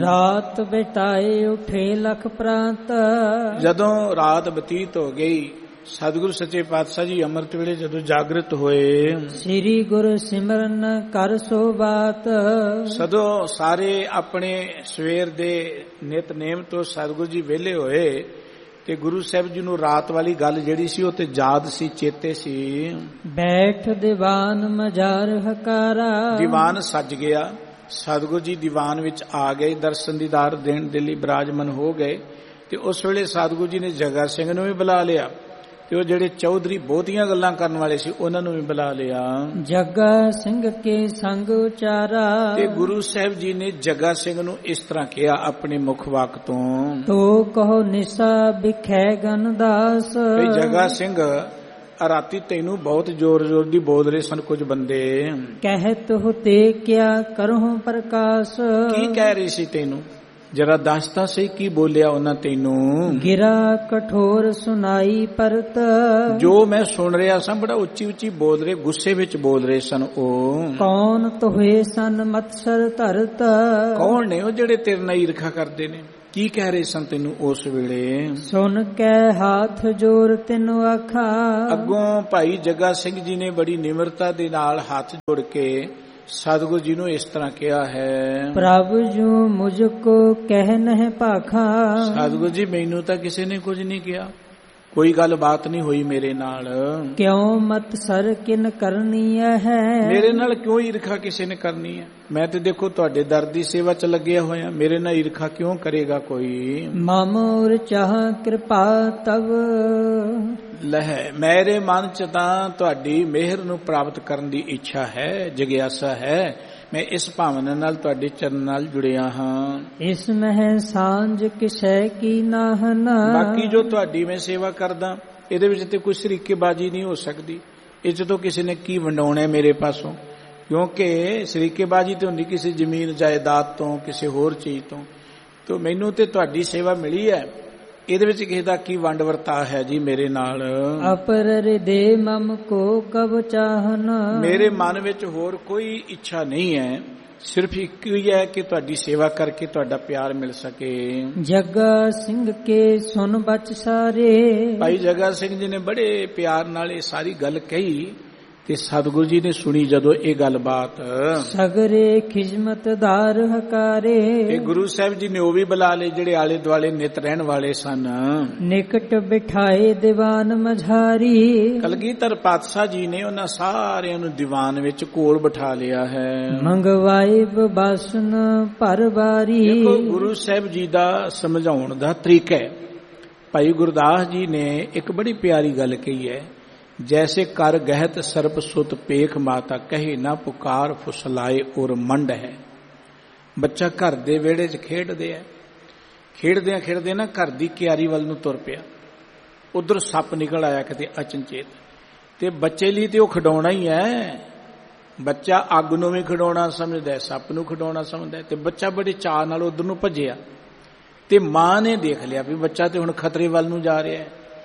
[SPEAKER 1] ਰਾਤ ਬਿਤਾਏ ਉਠੇ ਲਖ ਪ੍ਰਾਂਤ। ਜਦੋਂ ਰਾਤ ਬਤੀਤ ਹੋ ਗਈ ਸਤਿਗੁਰੂ ਸੱਚੇ ਪਾਤਸ਼ਾਹ ਜੀ ਅੰਮ੍ਰਿਤ ਵੇਲੇ ਜਦੋਂ ਜਾਗਰਤ ਹੋਏ,
[SPEAKER 2] ਸ੍ਰੀ ਗੁਰ ਸਿਮਰਨ ਕਰ ਸੋ ਬਾਤ।
[SPEAKER 1] ਸਦੋਂ ਸਾਰੇ ਆਪਣੇ ਸਵੇਰ ਦੇ ਨਿਤਨੇਮ ਤੋਂ ਸਤਿਗੁਰੂ ਜੀ ਵਿਹਲੇ ਹੋਏ ਤੇ ਗੁਰੂ ਸਾਹਿਬ ਜੀ ਨੂੰ ਰਾਤ ਵਾਲੀ ਗੱਲ ਜਿਹੜੀ ਸੀ ਉਹ ਤੇ ਯਾਦ ਸੀ, ਚੇਤੇ ਸੀ।
[SPEAKER 2] ਬੈਠ ਦੀਵਾਨ ਮਝਾਰ ਹਕਾਰਾ,
[SPEAKER 1] ਦੀਵਾਨ ਸੱਜ ਗਿਆ। ਸਤਿਗੁਰੂ ਜੀ ਦੀਵਾਨ ਵਿੱਚ ਆ ਗਏ, ਦਰਸ਼ਨ ਦੀਦਾਰ ਦੇਣ ਦੇ ਲਈ ਬਿਰਾਜਮਾਨ ਹੋ ਗਏ। ਤੇ ਉਸ ਵੇਲੇ ਸਤਿਗੁਰੂ ਜੀ ਨੇ ਜਗਾ ਸਿੰਘ ਨੂੰ ਵੀ ਬੁਲਾ ਲਿਆ ਤੇ ਉਹ ਜਿਹੜੇ ਚੌਧਰੀ ਬਹੁਤੀਆਂ ਗੱਲਾਂ ਕਰਨ ਵਾਲੇ ਸੀ ਉਹਨਾਂ ਨੂੰ ਵੀ ਬੁਲਾ ਲਿਆ।
[SPEAKER 2] ਜਗਾ ਸਿੰਘ ਕੇ ਸੰਗ ਉਚਾਰਾ,
[SPEAKER 1] ਤੇ ਗੁਰੂ ਸਾਹਿਬ ਜੀ ਨੇ ਜਗਾ ਸਿੰਘ ਨੂੰ ਇਸ ਤਰ੍ਹਾਂ ਕਿਹਾ ਆਪਣੇ ਮੁਖ ਵਾਕ ਤੋਂ,
[SPEAKER 2] ਤੋ ਕਹੋ ਨਿਸਾ ਬਿਖੈ ਗਨਦਾਸ।
[SPEAKER 1] ਤੇ ਜਗਾ ਸਿੰਘ ਰਾਤੀ ਤੈਨੂੰ ਬਹੁਤ ਜ਼ੋਰ ਜ਼ੋਰ ਦੀ ਬੋਲ ਰਹੇ ਸਨ ਕੁਝ ਬੰਦੇ।
[SPEAKER 2] ਕਹਿਤ ਹੋ ਤੇ ਕਿਆ ਕਰਹੁ ਪ੍ਰਕਾਸ਼,
[SPEAKER 1] ਕੀ ਕਹਿ ਰਹੀ ਸੀ ਤੈਨੂੰ, ਜਰਾ ਦੱਸ ਤਾਂ ਸਹੀ ਕੀ ਬੋਲਿਆ ਉਹਨਾਂ ਤੈਨੂੰ।
[SPEAKER 2] ਗਿਰਾ ਕਠੋਰ ਸੁਨਾਈ ਪਰਤ,
[SPEAKER 1] ਜੋ ਮੈਂ ਸੁਣ ਰਿਹਾ ਸਾਂ ਬੜਾ ਉੱਚੀ ਉੱਚੀ ਬੋਲ ਰਹੇ, ਗੁੱਸੇ ਵਿੱਚ ਬੋਲ ਰਹੇ ਸਨ ਉਹ।
[SPEAKER 2] ਕੌਣ ਤੋਹੇ ਸਨ ਮਤਸਰ ਧਰਤ,
[SPEAKER 1] ਕੌਣ ਨੇ ਉਹ ਜਿਹੜੇ ਤੇਰੇ ਨਾਲ ਈਰਖਾ ਕਰਦੇ ਨੇ, ਕੀ ਕਹਿ ਰਹੇ ਸਨ ਤੈਨੂੰ ਉਸ ਵੇਲੇ।
[SPEAKER 2] ਸੁਣ ਕੇ ਹਾਥ ਜੋਰ ਤੈਨੂੰ ਆਖਾ,
[SPEAKER 1] ਅੱਗੋਂ ਭਾਈ ਜਗਾ ਸਿੰਘ ਜੀ ਨੇ ਬੜੀ ਨਿਮਰਤਾ ਦੇ ਨਾਲ ਹੱਥ ਜੋੜ ਕੇ ਸਤਿਗੁਰੂ ਜੀ ਨੂੰ ਇਸ ਤਰ੍ਹਾਂ ਕਿਹਾ ਹੈ,
[SPEAKER 2] ਪ੍ਰਭ ਜੂ ਮੁਝ ਕੋ ਕਹਿ ਨਹਿ ਭਾਖਾ।
[SPEAKER 1] ਸਤਿਗੁਰੂ ਜੀ ਮੈਨੂੰ ਤਾਂ ਕਿਸੇ ਨੇ ਕੁਝ ਨਹੀਂ ਕਿਹਾ, ਕੋਈ ਗੱਲ ਬਾਤ ਨਹੀਂ ਹੋਈ ਮੇਰੇ ਨਾਲ।
[SPEAKER 2] ਕਿਉਂ ਮਤ ਸਰ ਕਿਨ ਕਰਨੀ ਹੈ,
[SPEAKER 1] ਮੇਰੇ ਨਾਲ ਕਿਉਂ ਈਰਖਾ ਕਿਸੇ ਨੇ ਕਰਨੀ ਹੈ। ਮੈਂ ਤੇ ਦੇਖੋ ਤੁਹਾਡੇ ਦਰ ਦੀ ਸੇਵਾ ਚ ਲੱਗਿਆ ਹੋਇਆ, ਮੇਰੇ ਨਾਲ ਈਰਖਾ ਕਿਉਂ ਕਰੇਗਾ ਕੋਈ।
[SPEAKER 2] ਮਾਮੋਰ ਚਾਹ ਕਿਰਪਾ ਤਵ,
[SPEAKER 1] ਲਹਿ ਮੇਰੇ ਮਨ ਚ ਤਾਂ ਤੁਹਾਡੀ ਮਿਹਰ ਨੂੰ ਪ੍ਰਾਪਤ ਕਰਨ ਦੀ ਇੱਛਾ ਹੈ, ਜਗਿਆਸਾ ਹੈ। ਮੈਂ ਇਸ ਭਾਵਨਾ ਨਾਲ ਤੁਹਾਡੇ ਚਰਨ ਨਾਲ ਜੁੜਿਆ ਹਾਂ।
[SPEAKER 2] ਇਸ ਮਹਿ ਸਾਂਝ ਕਿਸੈ ਕੀ ਨਾਹਨ,
[SPEAKER 1] ਬਾਕੀ ਜੋ ਤੁਹਾਡੀ ਮੈਂ ਸੇਵਾ ਕਰਦਾ ਇਹਦੇ ਵਿੱਚ ਤੇ ਕੋਈ ਸ਼ਰੀਕੇਬਾਜ਼ੀ ਨਹੀਂ ਹੋ ਸਕਦੀ। ਇਹ ਚ ਤੋਂ ਕਿਸੇ ਨੇ ਕੀ ਵੰਡਾਉਣਾ ਮੇਰੇ ਪਾਸੋਂ, ਕਿਉਂਕਿ ਸ਼ਰੀਕੇਬਾਜ਼ੀ ਤੇ ਹੁੰਦੀ ਕਿਸੇ ਜ਼ਮੀਨ ਜਾਇਦਾਦ ਤੋਂ, ਕਿਸੇ ਹੋਰ ਚੀਜ਼ ਤੋਂ। ਤੇ ਮੈਨੂੰ ਤੇ ਤੁਹਾਡੀ ਸੇਵਾ ਮਿਲੀ ਹੈ, ਇਹਦੇ ਵਿੱਚ ਕਿਸੇ ਦਾ ਕੀ ਵੰਡ ਵਰਤਾ ਹੈ ਜੀ ਮੇਰੇ ਨਾਲ।
[SPEAKER 2] ਅਪਰ ਹਿਰਦੇ ਮਮ ਕੋ ਕਬ ਚਾਹਨ, ਮੇਰੇ
[SPEAKER 1] ਮਨ ਵਿੱਚ ਹੋਰ ਕੋਈ ਇੱਛਾ ਨਹੀਂ ਹੈ, ਸਿਰਫ ਇੱਕ ਹੀ ਹੈ ਕਿ ਤੁਹਾਡੀ ਸੇਵਾ ਕਰਕੇ ਤੁਹਾਡਾ ਪਿਆਰ ਮਿਲ ਸਕੇ।
[SPEAKER 2] ਜਗਾ ਸਿੰਘ ਕੇ ਸੁਨ ਬਚ ਸਾਰੇ,
[SPEAKER 1] ਭਾਈ ਜਗਾ ਸਿੰਘ ਜੀ ਨੇ ਬੜੇ ਪਿਆਰ ਨਾਲ ਇਹ ਸਾਰੀ ਗੱਲ ਕਹੀ ਤੇ ਸਤਿਗੁਰੂ ਜੀ ਨੇ ਸੁਣੀ ਜਦੋਂ ਇਹ ਗੱਲ ਬਾਤ।
[SPEAKER 2] ਸਗਰੇ ਖਿਜਮਤਦਾਰ ਹਕਾਰੇ,
[SPEAKER 1] ਇਹ ਗੁਰੂ ਸਾਹਿਬ ਜੀ ਨੇ ਉਹ ਵੀ ਬੁਲਾ ਲਏ ਜਿਹੜੇ ਆਲੇ ਦੁਆਲੇ ਨਿਤ ਰਹਿਣ ਵਾਲੇ ਸਨ।
[SPEAKER 2] ਨਿਕਟ ਬਿਠਾਏ ਦੀਵਾਨ ਮਝਾਰੀ,
[SPEAKER 1] ਕਲਗੀਧਰ ਪਾਤਸ਼ਾਹ ਜੀ ਨੇ ਉਹਨਾਂ ਸਾਰਿਆਂ ਨੂੰ ਦੀਵਾਨ ਵਿੱਚ ਕੋਲ ਬਿਠਾ ਲਿਆ ਹੈ।
[SPEAKER 2] ਮੰਗਵਾਏ ਬਸਨ ਭਰ ਬਾਰੀ,
[SPEAKER 1] ਦੇਖੋ ਗੁਰੂ ਸਾਹਿਬ ਜੀ ਦਾ ਸਮਝਾਉਣ ਦਾ ਤਰੀਕਾ ਹੈ। ਭਾਈ ਗੁਰਦਾਸ ਜੀ ਨੇ ਇੱਕ ਬੜੀ ਪਿਆਰੀ ਗੱਲ ਕਹੀ ਹੈ, ਜੈਸੇ ਕਰ ਗਹਿਤ ਸਰਪ ਸੁਤ ਪੇਖ ਮਾਤਾ ਕਹੇ ਨਾ ਪੁਕਾਰ ਫੁਸਲਾਏ ਔਰ ਮੰਡ ਹੈ। ਬੱਚਾ ਘਰ ਦੇ ਵਿਹੜੇ 'ਚ ਖੇਡਦੇ ਆ, ਖੇਡਦਿਆਂ ਖੇਡਦੇ ਨਾ ਘਰ ਦੀ ਕਿਆਰੀ ਵੱਲ ਨੂੰ ਤੁਰ ਪਿਆ। ਉਧਰ ਸੱਪ ਨਿਕਲ ਆਇਆ ਕਿਤੇ ਅਚਨਚੇਤ, ਤੇ ਬੱਚੇ ਲਈ ਤੇ ਉਹ ਖਿਡੌਣਾ ਹੀ ਹੈ। ਬੱਚਾ ਅੱਗ ਨੂੰ ਵੀ ਖਿਡੌਣਾ ਸਮਝਦਾ, ਸੱਪ ਨੂੰ ਖਿਡੌਣਾ ਸਮਝਦਾ, ਤੇ ਬੱਚਾ ਬੜੇ ਚਾਅ ਨਾਲ ਉਧਰ ਨੂੰ ਭੱਜਿਆ। ਤੇ ਮਾਂ ਨੇ ਦੇਖ ਲਿਆ ਵੀ ਬੱਚਾ ਤੇ ਹੁਣ ਖਤਰੇ ਵੱਲ ਨੂੰ ਜਾ ਰਿਹਾ ਹੈ।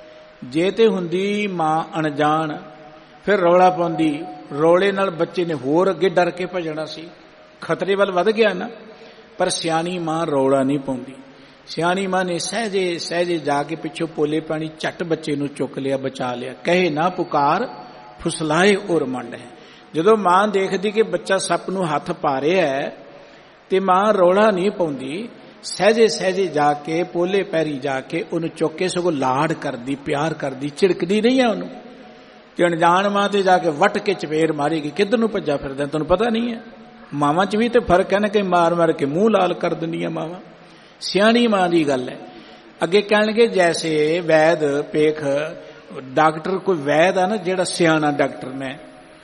[SPEAKER 1] ਜੇ ਤੇ ਹੁੰਦੀ ਮਾਂ ਅਣਜਾਣ ਫਿਰ ਰੌਲਾ ਪਾਉਂਦੀ, ਰੌਲੇ ਨਾਲ ਬੱਚੇ ਨੇ ਹੋਰ ਅੱਗੇ ਡਰ ਕੇ ਭੱਜਣਾ ਸੀ, ਖਤਰੇ ਵੱਲ ਵੱਧ ਗਿਆ ਨਾ। ਪਰ ਸਿਆਣੀ ਮਾਂ ਰੌਲਾ ਨਹੀਂ ਪਾਉਂਦੀ। ਸਿਆਣੀ ਮਾਂ ਨੇ ਸਹਿਜੇ ਸਹਿਜੇ ਜਾ ਕੇ ਪਿੱਛੋਂ ਪੋਲੇ ਪਾਣੀ ਝੱਟ ਬੱਚੇ ਨੂੰ ਚੁੱਕ ਲਿਆ, ਬਚਾ ਲਿਆ। ਕਹੇ ਨਾ ਪੁਕਾਰ ਫੁਸਲਾਏ ਔਰ ਮੰਡ ਹੈ। ਜਦੋਂ ਮਾਂ ਦੇਖਦੀ ਕਿ ਬੱਚਾ ਸੱਪ ਨੂੰ ਹੱਥ ਪਾ ਰਿਹਾ ਹੈ ਤੇ ਮਾਂ ਰੌਲਾ ਨਹੀਂ ਪਾਉਂਦੀ, ਸਹਿਜੇ ਸਹਿਜੇ ਜਾ ਕੇ ਪੋਲੇ ਪੈਰੀ ਜਾ ਕੇ ਉਹਨੂੰ ਚੁੱਕ ਕੇ ਸਗੋਂ ਲਾਡ ਕਰਦੀ, ਪਿਆਰ ਕਰਦੀ, ਝਿੜਕਦੀ ਨਹੀਂ ਹੈ ਉਹਨੂੰ। ਤੇ ਅਣਜਾਣ ਮਾਂ ਤੇ ਜਾ ਕੇ ਵੱਟ ਕੇ ਚਪੇੜ ਮਾਰੇਗੀ, ਕਿੱਧਰ ਨੂੰ ਭੱਜਾ ਫਿਰਦਾ ਤੁਹਾਨੂੰ ਪਤਾ ਨਹੀਂ ਹੈ। ਮਾਵਾਂ 'ਚ ਵੀ ਤੇ ਫਰਕ ਹੈ ਨਾ, ਕਿ ਮਾਰ ਮਾਰ ਕੇ ਮੂੰਹ ਲਾਲ ਕਰ ਦਿੰਦੀਆਂ ਮਾਵਾਂ। ਸਿਆਣੀ ਮਾਂ ਦੀ ਗੱਲ ਹੈ। ਅੱਗੇ ਕਹਿਣਗੇ ਜੈਸੇ ਵੈਦ ਪੇਖ ਡਾਕਟਰ, ਕੋਈ ਵੈਦ ਆ ਨਾ ਜਿਹੜਾ ਸਿਆਣਾ ਡਾਕਟਰ ਨੇ,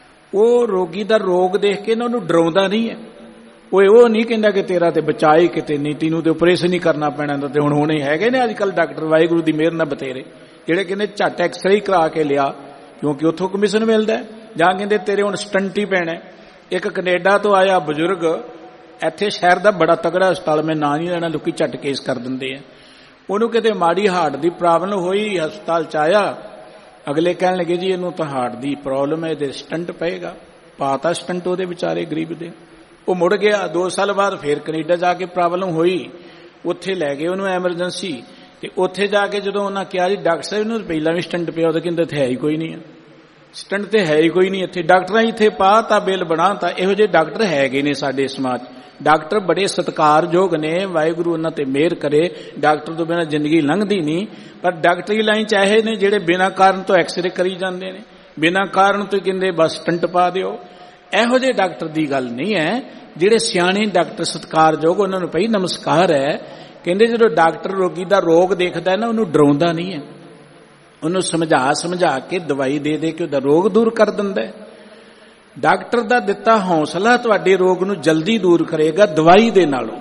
[SPEAKER 1] ਉਹ ਰੋਗੀ ਦਾ ਰੋਗ ਦੇਖ ਕੇ ਨਾ ਉਹਨੂੰ ਡਰਾਉਂਦਾ ਨਹੀਂ ਹੈ। ਉਹ ਉਹ ਨਹੀਂ ਕਹਿੰਦਾ ਕਿ ਤੇਰਾ ਤੇ ਬਚਾਏ ਕਿਤੇ ਨਹੀਂ, ਤੈਨੂੰ ਤੇ ਆਪਰੇਸ਼ਨ ਹੀ ਕਰਨਾ ਪੈਣਾ। ਤੇ ਹੁਣ ਹੁਣੇ ਹੈਗੇ ਨੇ ਅੱਜ ਕੱਲ੍ਹ ਡਾਕਟਰ ਵਾਹਿਗੁਰੂ ਦੀ ਮਿਹਰ ਨਾਲ ਬਥੇਰੇ, ਜਿਹੜੇ ਕਹਿੰਦੇ ਝੱਟ ਐਕਸਰੇ ਕਰਾ ਕੇ ਲਿਆ ਕਿਉਂਕਿ ਉੱਥੋਂ ਕਮਿਸ਼ਨ ਮਿਲਦਾ, ਜਾਂ ਕਹਿੰਦੇ ਤੇਰੇ ਹੁਣ ਸਟੰਟ ਹੀ ਪੈਣਾ। ਇੱਕ ਕੈਨੇਡਾ ਤੋਂ ਆਇਆ ਬਜ਼ੁਰਗ, ਇੱਥੇ ਸ਼ਹਿਰ ਦਾ ਬੜਾ ਤਗੜਾ ਹਸਪਤਾਲ, ਮੈਂ ਨਾਂ ਨਹੀਂ ਲੈਣਾ, ਲੋਕੀ ਝੱਟ ਕੇਸ ਕਰ ਦਿੰਦੇ ਆ। ਉਹਨੂੰ ਕਿਤੇ ਮਾੜੀ ਹਾਰਟ ਦੀ ਪ੍ਰੋਬਲਮ ਹੋਈ, ਹਸਪਤਾਲ 'ਚ ਆਇਆ। ਅਗਲੇ ਕਹਿਣ ਲੱਗੇ ਜੀ ਇਹਨੂੰ ਤਾਂ ਹਾਰਟ ਦੀ ਪ੍ਰੋਬਲਮ ਹੈ, ਇਹਦੇ ਸਟੰਟ ਪਏਗਾ। ਪਾਤਾ ਸਟੰਟ ਉਹਦੇ ਵਿਚਾਰੇ ਗਰੀਬ ਦੇ। ਉਹ ਮੁੜ ਗਿਆ। ਦੋ ਸਾਲ ਬਾਅਦ ਫੇਰ ਕੈਨੇਡਾ ਜਾ ਕੇ ਪ੍ਰੋਬਲਮ ਹੋਈ, ਉੱਥੇ ਲੈ ਗਏ ਉਹਨੂੰ ਐਮਰਜੈਂਸੀ। ਤੇ ਉੱਥੇ ਜਾ ਕੇ ਜਦੋਂ ਉਹਨਾਂ ਕਿਹਾ ਜੀ ਡਾਕਟਰ ਸਾਹਿਬ ਨੂੰ ਪਹਿਲਾਂ ਵੀ ਸਟੰਟ ਪਿਆ, ਉਹ ਕਹਿੰਦੇ ਇੱਥੇ ਹੈ ਹੀ ਕੋਈ ਨਹੀਂ, ਸਟੰਟ ਤੇ ਹੈ ਹੀ ਕੋਈ ਨਹੀਂ ਇੱਥੇ, ਡਾਕਟਰਾਂ ਇੱਥੇ ਪਾ ਤਾਂ ਬਿੱਲ ਬਣਾ ਤਾਂ। ਇਹੋ ਜਿਹੇ ਡਾਕਟਰ ਹੈਗੇ ਨੇ ਸਾਡੇ ਸਮਾਜ। ਡਾਕਟਰ ਬੜੇ ਸਤਿਕਾਰਯੋਗ ਨੇ, ਵਾਹਿਗੁਰੂ ਉਹਨਾਂ ਤੇ ਮਿਹਰ ਕਰੇ। ਡਾਕਟਰ ਤੋਂ ਬਿਨਾਂ ਜ਼ਿੰਦਗੀ ਲੰਘਦੀ ਨਹੀਂ, ਪਰ ਡਾਕਟਰੀ ਲਾਈਨ ਚ ਇਹੇ ਨੇ ਜਿਹੜੇ ਬਿਨਾਂ ਕਾਰਨ ਤੋਂ ਐਕਸਰੇ ਕਰੀ ਜਾਂਦੇ ਨੇ, ਬਿਨਾਂ ਕਾਰਨ ਤੋਂ ਕਹਿੰਦੇ ਬਸ ਸਟੰਟ ਪਾ ਦਿਓ। ਇਹੋ ਜਿਹੇ ਡਾਕਟਰ ਦੀ ਗੱਲ ਨਹੀਂ ਹੈ। ਜਿਹੜੇ ਸਿਆਣੇ ਡਾਕਟਰ ਸਤਿਕਾਰਯੋਗ, ਉਹਨਾਂ ਨੂੰ ਪਈ ਨਮਸਕਾਰ ਹੈ। ਕਹਿੰਦੇ ਜਦੋਂ ਡਾਕਟਰ ਰੋਗੀ ਦਾ ਰੋਗ ਦੇਖਦਾ ਨਾ, ਉਹਨੂੰ ਡਰਾਉਂਦਾ ਨਹੀਂ ਹੈ, ਉਹਨੂੰ ਸਮਝਾ ਸਮਝਾ ਕੇ ਦਵਾਈ ਦੇ ਦੇ ਕੇ ਉਹਦਾ ਰੋਗ ਦੂਰ ਕਰ ਦਿੰਦਾ ਹੈ। ਡਾਕਟਰ ਦਾ ਦਿੱਤਾ ਹੌਸਲਾ ਤੁਹਾਡੇ ਰੋਗ ਨੂੰ ਜਲਦੀ ਦੂਰ ਕਰੇਗਾ ਦਵਾਈ ਦੇ ਨਾਲੋਂ।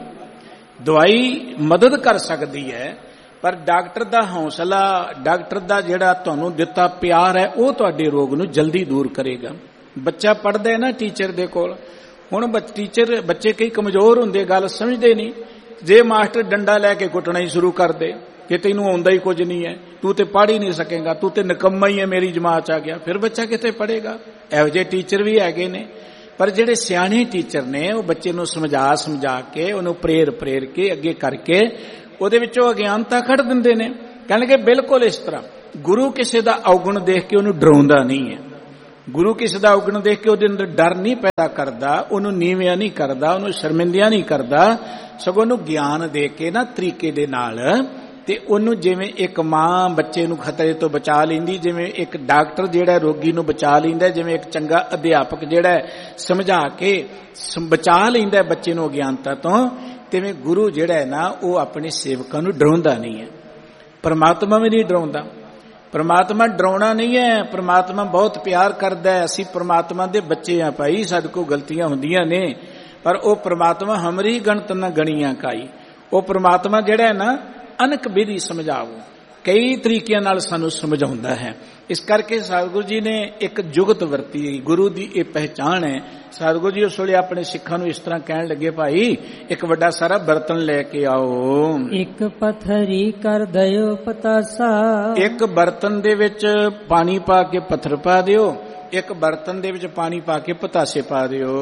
[SPEAKER 1] ਦਵਾਈ ਮਦਦ ਕਰ ਸਕਦੀ ਹੈ, ਪਰ ਡਾਕਟਰ ਦਾ ਹੌਸਲਾ, ਡਾਕਟਰ ਦਾ ਜਿਹੜਾ ਤੁਹਾਨੂੰ ਦਿੱਤਾ ਪਿਆਰ ਹੈ, ਉਹ ਤੁਹਾਡੇ ਰੋਗ ਨੂੰ ਜਲਦੀ ਦੂਰ ਕਰੇਗਾ। ਬੱਚਾ ਪੜ੍ਹਦਾ ਹੈ ਨਾ ਟੀਚਰ ਦੇ ਕੋਲ, ਹੁਣ ਟੀਚਰ ਬੱਚੇ ਕਈ ਕਮਜ਼ੋਰ ਹੁੰਦੇ, ਗੱਲ ਸਮਝਦੇ ਨਹੀਂ। ਜੇ ਮਾਸਟਰ ਡੰਡਾ ਲੈ ਕੇ ਕੁੱਟਣਾ ਹੀ ਸ਼ੁਰੂ ਕਰ ਦੇ ਕਿ ਤੈਨੂੰ ਆਉਂਦਾ ਹੀ ਕੁਝ ਨਹੀਂ ਹੈ, ਤੂੰ ਤੇ ਪੜ੍ਹ ਹੀ ਨਹੀਂ ਸਕੇਗਾ, ਤੂੰ ਤੇ ਨਿਕੰਮਾ ਹੀ ਹੈ, ਮੇਰੀ ਜਮਾਤ ਚ ਆ ਗਿਆ, ਫਿਰ ਬੱਚਾ ਕਿੱਥੇ ਪੜ੍ਹੇਗਾ। ਇਹੋ ਜਿਹੇ ਟੀਚਰ ਵੀ ਹੈਗੇ ਨੇ। ਪਰ ਜਿਹੜੇ ਸਿਆਣੇ ਟੀਚਰ ਨੇ, ਉਹ ਬੱਚੇ ਨੂੰ ਸਮਝਾ ਸਮਝਾ ਕੇ, ਉਹਨੂੰ ਪ੍ਰੇਰ ਪ੍ਰੇਰ ਕੇ ਅੱਗੇ ਕਰਕੇ ਉਹਦੇ ਵਿੱਚੋਂ ਅਗਿਆਨਤਾ ਕੱਢ ਦਿੰਦੇ ਨੇ। ਕਹਿਣਗੇ ਬਿਲਕੁਲ ਇਸ ਤਰ੍ਹਾਂ ਗੁਰੂ ਕਿਸੇ ਦਾ ਔਗੁਣ ਦੇਖ ਕੇ ਉਹਨੂੰ ਡਰਾਉਂਦਾ ਨਹੀਂ ਹੈ। ਗੁਰੂ ਕਿਸੇ ਦਾ ਔਗੁਣ ਦੇਖ ਕੇ ਉਹਦੇ ਅੰਦਰ ਡਰ ਨਹੀਂ ਪੈਦਾ ਕਰਦਾ, ਉਹਨੂੰ ਨੀਵਿਆਂ ਨਹੀਂ ਕਰਦਾ, ਉਹਨੂੰ ਸ਼ਰਮਿੰਦਿਆਂ ਨਹੀਂ ਕਰਦਾ, ਸਗੋਂ ਉਹਨੂੰ ਗਿਆਨ ਦੇ ਕੇ ਨਾ ਤਰੀਕੇ ਦੇ ਨਾਲ, ਤੇ ਉਹਨੂੰ ਜਿਵੇਂ ਇੱਕ ਮਾਂ ਬੱਚੇ ਨੂੰ ਖਤਰੇ ਤੋਂ ਬਚਾ ਲੈਂਦੀ, ਜਿਵੇਂ ਇੱਕ ਡਾਕਟਰ ਜਿਹੜਾ ਰੋਗੀ ਨੂੰ ਬਚਾ ਲੈਂਦਾ, ਜਿਵੇਂ ਇੱਕ ਚੰਗਾ ਅਧਿਆਪਕ ਜਿਹੜਾ ਸਮਝਾ ਕੇ ਬਚਾ ਲੈਂਦਾ ਬੱਚੇ ਨੂੰ ਅਗਿਆਨਤਾ ਤੋਂ, ਤਿਵੇਂ ਗੁਰੂ ਜਿਹੜਾ ਹੈ ਨਾ, ਉਹ ਆਪਣੇ ਸੇਵਕਾਂ ਨੂੰ ਡਰਾਉਂਦਾ ਨਹੀਂ ਹੈ। ਪਰਮਾਤਮਾ ਵੀ ਨਹੀਂ ਡਰਾਉਂਦਾ। ਪਰਮਾਤਮਾ ਡਰਾਉਣਾ ਨਹੀਂ ਹੈ, ਪਰਮਾਤਮਾ ਬਹੁਤ ਪਿਆਰ ਕਰਦਾ ਹੈ। ਅਸੀਂ ਪਰਮਾਤਮਾ ਦੇ ਬੱਚੇ ਆ ਭਾਈ, ਸਾਡੇ ਕੋਲ ਗਲਤੀਆਂ ਹੁੰਦੀਆਂ ਨੇ, ਪਰ ਉਹ ਪਰਮਾਤਮਾ ਹਮਰੀ ਗਣਤ ਨਾ ਗਣੀਆਂ ਕਾਈ। ਉਹ ਪਰਮਾਤਮਾ ਜਿਹੜਾ ਹੈ ਨਾ, ਅਨਕ ਵਿਧੀ ਸਮਝਾਵੋ, ਕਈ ਤਰੀਕਿਆਂ ਨਾਲ ਸਾਨੂੰ ਸਮਝਾਉਂਦਾ ਹੈ। ਇਸ ਕਰਕੇ ਸਤਿਗੁਰੂ ਜੀ ਨੇ ਇੱਕ ਜੁਗਤ ਵਰਤੀ, ਗੁਰੂ ਦੀ ਇਹ ਪਹਿਚਾਣ ਹੈ। ਸਤਿਗੁਰੂ ਜੀ ਉਸ ਵੇਲੇ ਆਪਣੇ ਸਿੱਖਾਂ ਨੂੰ ਇਸ ਤਰ੍ਹਾਂ ਕਹਿਣ ਲੱਗੇ, ਭਾਈ ਇੱਕ ਵੱਡਾ ਸਾਰਾ ਬਰਤਨ ਲੈ ਕੇ ਆਓ,
[SPEAKER 2] ਇੱਕ ਪੱਥਰੀ ਕਰ ਦਿਓ ਪਤਾਸਾ,
[SPEAKER 1] ਇੱਕ ਬਰਤਨ ਦੇ ਵਿੱਚ ਪਾਣੀ ਪਾ ਕੇ ਪੱਥਰ ਪਾ ਦਿਓ, ਇੱਕ ਬਰਤਨ ਦੇ ਵਿੱਚ ਪਾਣੀ ਪਾ ਕੇ ਪਤਾਸੇ ਪਾ ਦਿਓ।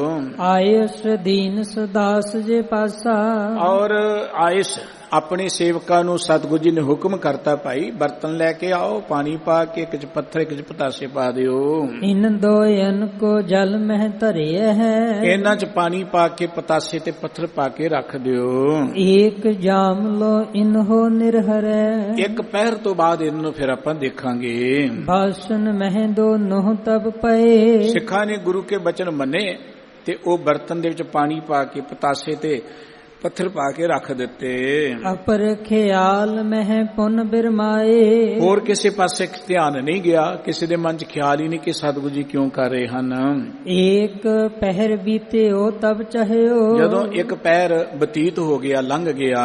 [SPEAKER 2] ਆਇਸ ਦੀਨ ਸੁਦਾਸ ਜੇ ਪਾਸਾ,
[SPEAKER 1] ਔਰ ਆਇਸ ਆਪਣੇ ਸੇਵਕਾਂ ਨੂੰ ਸਤਿਗੁਰੂ ਜੀ ਨੇ ਹੁਕਮ ਕਰਤਾ, ਭਾਈ ਬਰਤਨ ਲੈ ਕੇ ਆਓ, ਪਾਣੀ ਪਾ ਕੇ ਇੱਕ ਚ ਪੱਥਰ ਇੱਕ ਚ ਪਤਾਸੇ ਪਾ ਦਿਓ।
[SPEAKER 2] ਇਨ ਦੋਇਨ ਕੋ ਜਲ ਮਹਿ ਧਰਿਆ ਹੈ,
[SPEAKER 1] ਇਹਨਾਂ ਚ ਪਾਣੀ ਪਾ ਕੇ ਪਤਾਸੇ ਤੇ ਪੱਥਰ ਪਾ ਕੇ ਰੱਖ ਦਿਓ।
[SPEAKER 2] ਏਕ ਜਾਮ ਲੋ ਇਨਹੋ ਨਿਰਹਰੈ,
[SPEAKER 1] ਇੱਕ ਪਹਿਰ ਤੋਂ ਬਾਅਦ ਇਹਨੂੰ ਫਿਰ ਆਪਾਂ ਦੇਖਾਂਗੇ।
[SPEAKER 2] ਬਾਸਨ ਮਹਿ ਦੋ ਨੋਹ ਤਬ ਪਏ,
[SPEAKER 1] ਸਿੱਖਾਂ ਨੇ ਗੁਰੂ ਕੇ ਬਚਨ ਮੰਨੇ ਤੇ ਉਹ ਬਰਤਨ ਦੇ ਵਿੱਚ ਪਾਣੀ ਪਾ ਕੇ ਪਤਾਸੇ ਤੇ ਪੱਥਰ ਪਾ ਕੇ ਰੱਖ ਦਿੱਤੇ।
[SPEAKER 2] ਅਪਰ ਖਿਆਲ ਮਹਿ ਪੁਨ ਬਿਰਮਾਏ,
[SPEAKER 1] ਹੋਰ ਕਿਸੇ ਪਾਸੇ ਧਿਆਨ ਨਹੀਂ ਗਿਆ, ਕਿਸੇ ਦੇ ਮਨ ਚ ਖਿਆਲ ਹੀ ਨਹੀਂ ਕਿ ਸਤਿਗੁਰੂ ਜੀ ਕਿਉਂ ਕਰ ਰਹੇ ਹਨ।
[SPEAKER 2] ਏਕ ਪਹਿਰ ਬੀਤਿਓ ਤਬ ਚਾਹਿਓ, ਜਦੋਂ
[SPEAKER 1] ਇੱਕ ਪਹਿਰ ਬਤੀਤ ਹੋ ਗਿਆ, ਲੰਘ ਗਿਆ,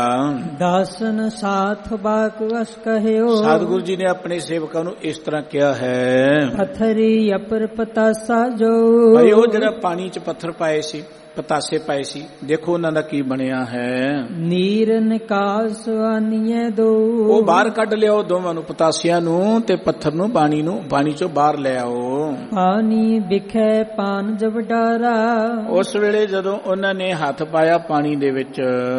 [SPEAKER 2] ਦਾਸਨ ਸਾਥ ਬਾਕ ਵਸ ਕਹਿਓ।
[SPEAKER 1] ਸਤਿਗੁਰੂ ਜੀ ਨੇ ਆਪਣੇ ਸੇਵਕਾਂ ਨੂੰ ਇਸ ਤਰ੍ਹਾਂ ਕਿਹਾ ਹੈ,
[SPEAKER 2] ਪੱਥਰੀ ਅਪਰ ਪਤਾਸਾ ਜੋ,
[SPEAKER 1] ਭਾਈ ਉਹ ਜਿਹੜਾ ਪਾਣੀ ਚ ਪੱਥਰ ਪਾਏ ਸੀ, ਪਤਾਸੇ ਪਾਏ ਸੀ, ਦੇਖੋ ਉਹਨਾਂ ਦਾ ਕੀ ਬਣਿਆ ਹੈ।
[SPEAKER 2] ਨੀਰ ਨਿਕਾਸ ਆਨੀਏ ਦੋ,
[SPEAKER 1] ਉਹ ਬਾਹਰ ਕੱਢ ਲਿਆਓ ਦੋਵਾਂ ਨੂੰ, ਪਤਾਸਿਆਂ ਨੂੰ ਤੇ ਪੱਥਰ ਨੂੰ, ਪਾਣੀ ਨੂੰ, ਪਾਣੀ ਚੋਂ ਬਾਹਰ ਲੈ ਆਓ।
[SPEAKER 2] ਪਾਣੀ ਵਿਖੇ ਪਾਨ ਜਬ ਡਾਰਾ,
[SPEAKER 1] ਉਸ ਵੇਲੇ ਜਦੋਂ ਉਹਨਾਂ ਨੇ ਹੱਥ ਪਾਇਆ ਪਾਣੀ ਦੇ ਵਿੱਚ,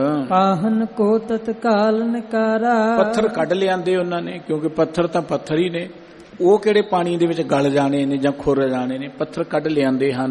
[SPEAKER 2] ਪਾਹਨ ਕੋ ਤਤਕਾਲ ਨਕਾਰਾ, ਪੱਥਰ
[SPEAKER 1] ਕੱਢ ਲਿਆਂਦੇ ਉਹਨਾਂ ਨੇ, ਕਿਉਂਕਿ ਪੱਥਰ ਤਾਂ ਪੱਥਰ ਹੀ ਨੇ, ਉਹ ਕਿਹੜੇ ਪਾਣੀ ਦੇ ਵਿੱਚ ਗਲ ਜਾਣੇ ਨੇ ਜਾਂ ਖੁਰ ਜਾਣੇ ਨੇ, ਪੱਥਰ ਕੱਢ ਲਿਆਂਦੇ ਹਨ।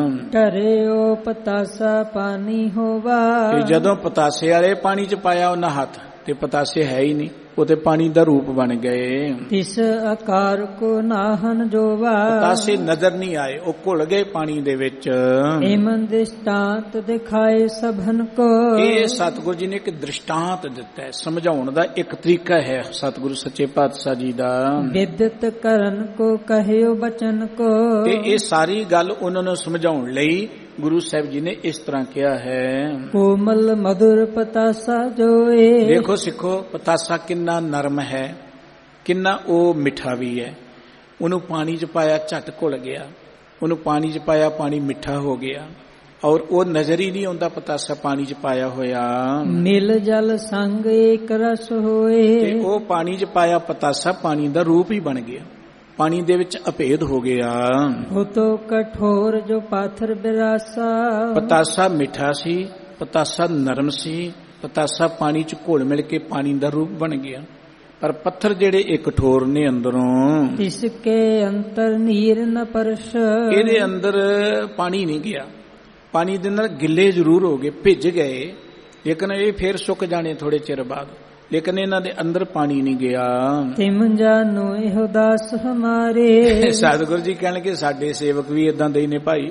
[SPEAKER 2] ਕਰਿਓ ਪਤਾਸਾ ਪਾਣੀ ਹੋਵਾ,
[SPEAKER 1] ਜਦੋਂ ਪਤਾਸੇ ਵਾਲੇ ਪਾਣੀ ਚ ਪਾਇਆ ਉਹਨਾਂ ਹੱਥ, ਤੇ ਪਤਾਸੇ ਹੈ ਹੀ ਨਹੀਂ, ਉਹ ਤੇ ਪਾਣੀ ਦਾ ਰੂਪ ਬਣ ਗਏ।
[SPEAKER 2] ਤਿਸ ਆਕਾਰ ਕੋ ਨਾਹਨ ਜੋਵਾ,
[SPEAKER 1] ਪਤਾਸੇ ਨਜ਼ਰ ਨਹੀਂ ਆਏ, ਉਹ ਘੁਲ ਗਏ ਪਾਣੀ ਦੇ ਵਿੱਚ।
[SPEAKER 2] ਏਮਨ ਦ੍ਰਿਸ਼ਟਾਂਤ ਦਿਖਾਏ ਸਭਨ ਕੋ,
[SPEAKER 1] ਇਹ ਸਤਿਗੁਰੂ ਜੀ ਨੇ ਇੱਕ ਦ੍ਰਿਸ਼ਟਾਂਤ ਦਿੱਤਾ ਹੈ, ਸਮਝਾਉਣ ਦਾ ਇੱਕ ਤਰੀਕਾ ਹੈ ਸਤਿਗੁਰੂ ਸੱਚੇ ਪਾਤਸ਼ਾਹ ਜੀ ਦਾ।
[SPEAKER 2] ਵਿਦਿਤ ਕਰਨ ਕੋ ਕਹਿਓ ਬਚਨ ਕੋ,
[SPEAKER 1] ਤੇ ਇਹ ਸਾਰੀ ਗੱਲ ਉਹਨਾਂ ਨੂੰ ਸਮਝਾਉਣ ਲਈ ਗੁਰੂ ਸਾਹਿਬ ਜੀ ਨੇ ਇਸ ਤਰ੍ਹਾਂ ਕਿਹਾ ਹੈ।
[SPEAKER 2] ਕੋਮਲ ਮధుਰ ਪਤਾਸਾ ਜੋਏ,
[SPEAKER 1] ਦੇਖੋ ਸਿੱਖੋ, ਪਤਾਸਾ ਕਿੰਨਾ ਨਰਮ ਹੈ, ਕਿੰਨਾ ਉਹ ਮਿੱਠਾ ਵੀ ਹੈ। ਉਹਨੂੰ ਪਾਣੀ ਚ ਪਾਇਆ, ਝੱਟ ਘੁਲ ਗਿਆ, ਉਹਨੂੰ ਪਾਣੀ ਚ ਪਾਇਆ, ਪਾਣੀ ਮਿੱਠਾ ਹੋ ਗਿਆ, ਔਰ ਉਹ ਨਜ਼ਰ ਹੀ ਨਹੀਂ ਆਉਂਦਾ ਪਤਾਸਾ ਪਾਣੀ ਚ ਪਾਇਆ ਹੋਇਆ।
[SPEAKER 2] ਮਿਲ ਜਲ ਸੰਗ ਏਕ ਰਸ ਹੋਏ,
[SPEAKER 1] ਤੇ ਉਹ ਪਾਣੀ ਚ ਪਾਇਆ ਪਤਾਸਾ ਪਾਣੀ ਦਾ ਰੂਪ ਹੀ ਬਣ ਗਿਆ, ਪਾਣੀ ਦੇ ਵਿੱਚ ਅਭੇਦ ਹੋ ਗਿਆ।
[SPEAKER 2] ਉਹ ਤੋ ਕਠੋਰ ਜੋ ਪਾਥਰ ਬਿਰਾਸਾ,
[SPEAKER 1] ਪਤਾਸਾ ਮਿੱਠਾ ਸੀ, ਪਤਾਸਾ ਨਰਮ ਸੀ, ਪਤਾਸਾ ਪਾਣੀ ਚ ਘੁਲ ਮਿਲ ਕੇ ਪਾਣੀ ਦਾ ਰੂਪ ਬਣ ਗਿਆ। ਪਰ ਪੱਥਰ ਜਿਹੜੇ ਇਹ ਕਠੋਰ ਨੇ ਅੰਦਰੋਂ,
[SPEAKER 2] ਤਿਸਕੇ ਅੰਤਰ ਨੀਰ ਨ ਪਰਸ਼,
[SPEAKER 1] ਇਹਦੇ ਅੰਦਰ ਪਾਣੀ ਨਹੀਂ ਗਿਆ। ਪਾਣੀ ਦੇ ਨਾਲ ਗਿੱਲੇ ਜ਼ਰੂਰ ਹੋ ਗਏ, ਭਿੱਜ ਗਏ, ਲੇਕਿਨ ਇਹ ਫੇਰ ਸੁੱਕ ਜਾਣੇ ਥੋੜੇ ਚਿਰ ਬਾਅਦ, ਲੇਕਿਨ ਇਹਨਾਂ ਦੇ ਅੰਦਰ ਪਾਣੀ ਨਹੀਂ ਗਿਆ।
[SPEAKER 2] ਤਿਮ ਜਾਨੋ ਇਹੋ ਦਾਸ ਹਮਾਰੇ,
[SPEAKER 1] ਸਤਿਗੁਰੂ ਜੀ ਕਹਿਣਗੇ ਸਾਡੇ ਸੇਵਕ ਵੀ ਇਦਾਂ ਦੇ ਨੇ ਭਾਈ।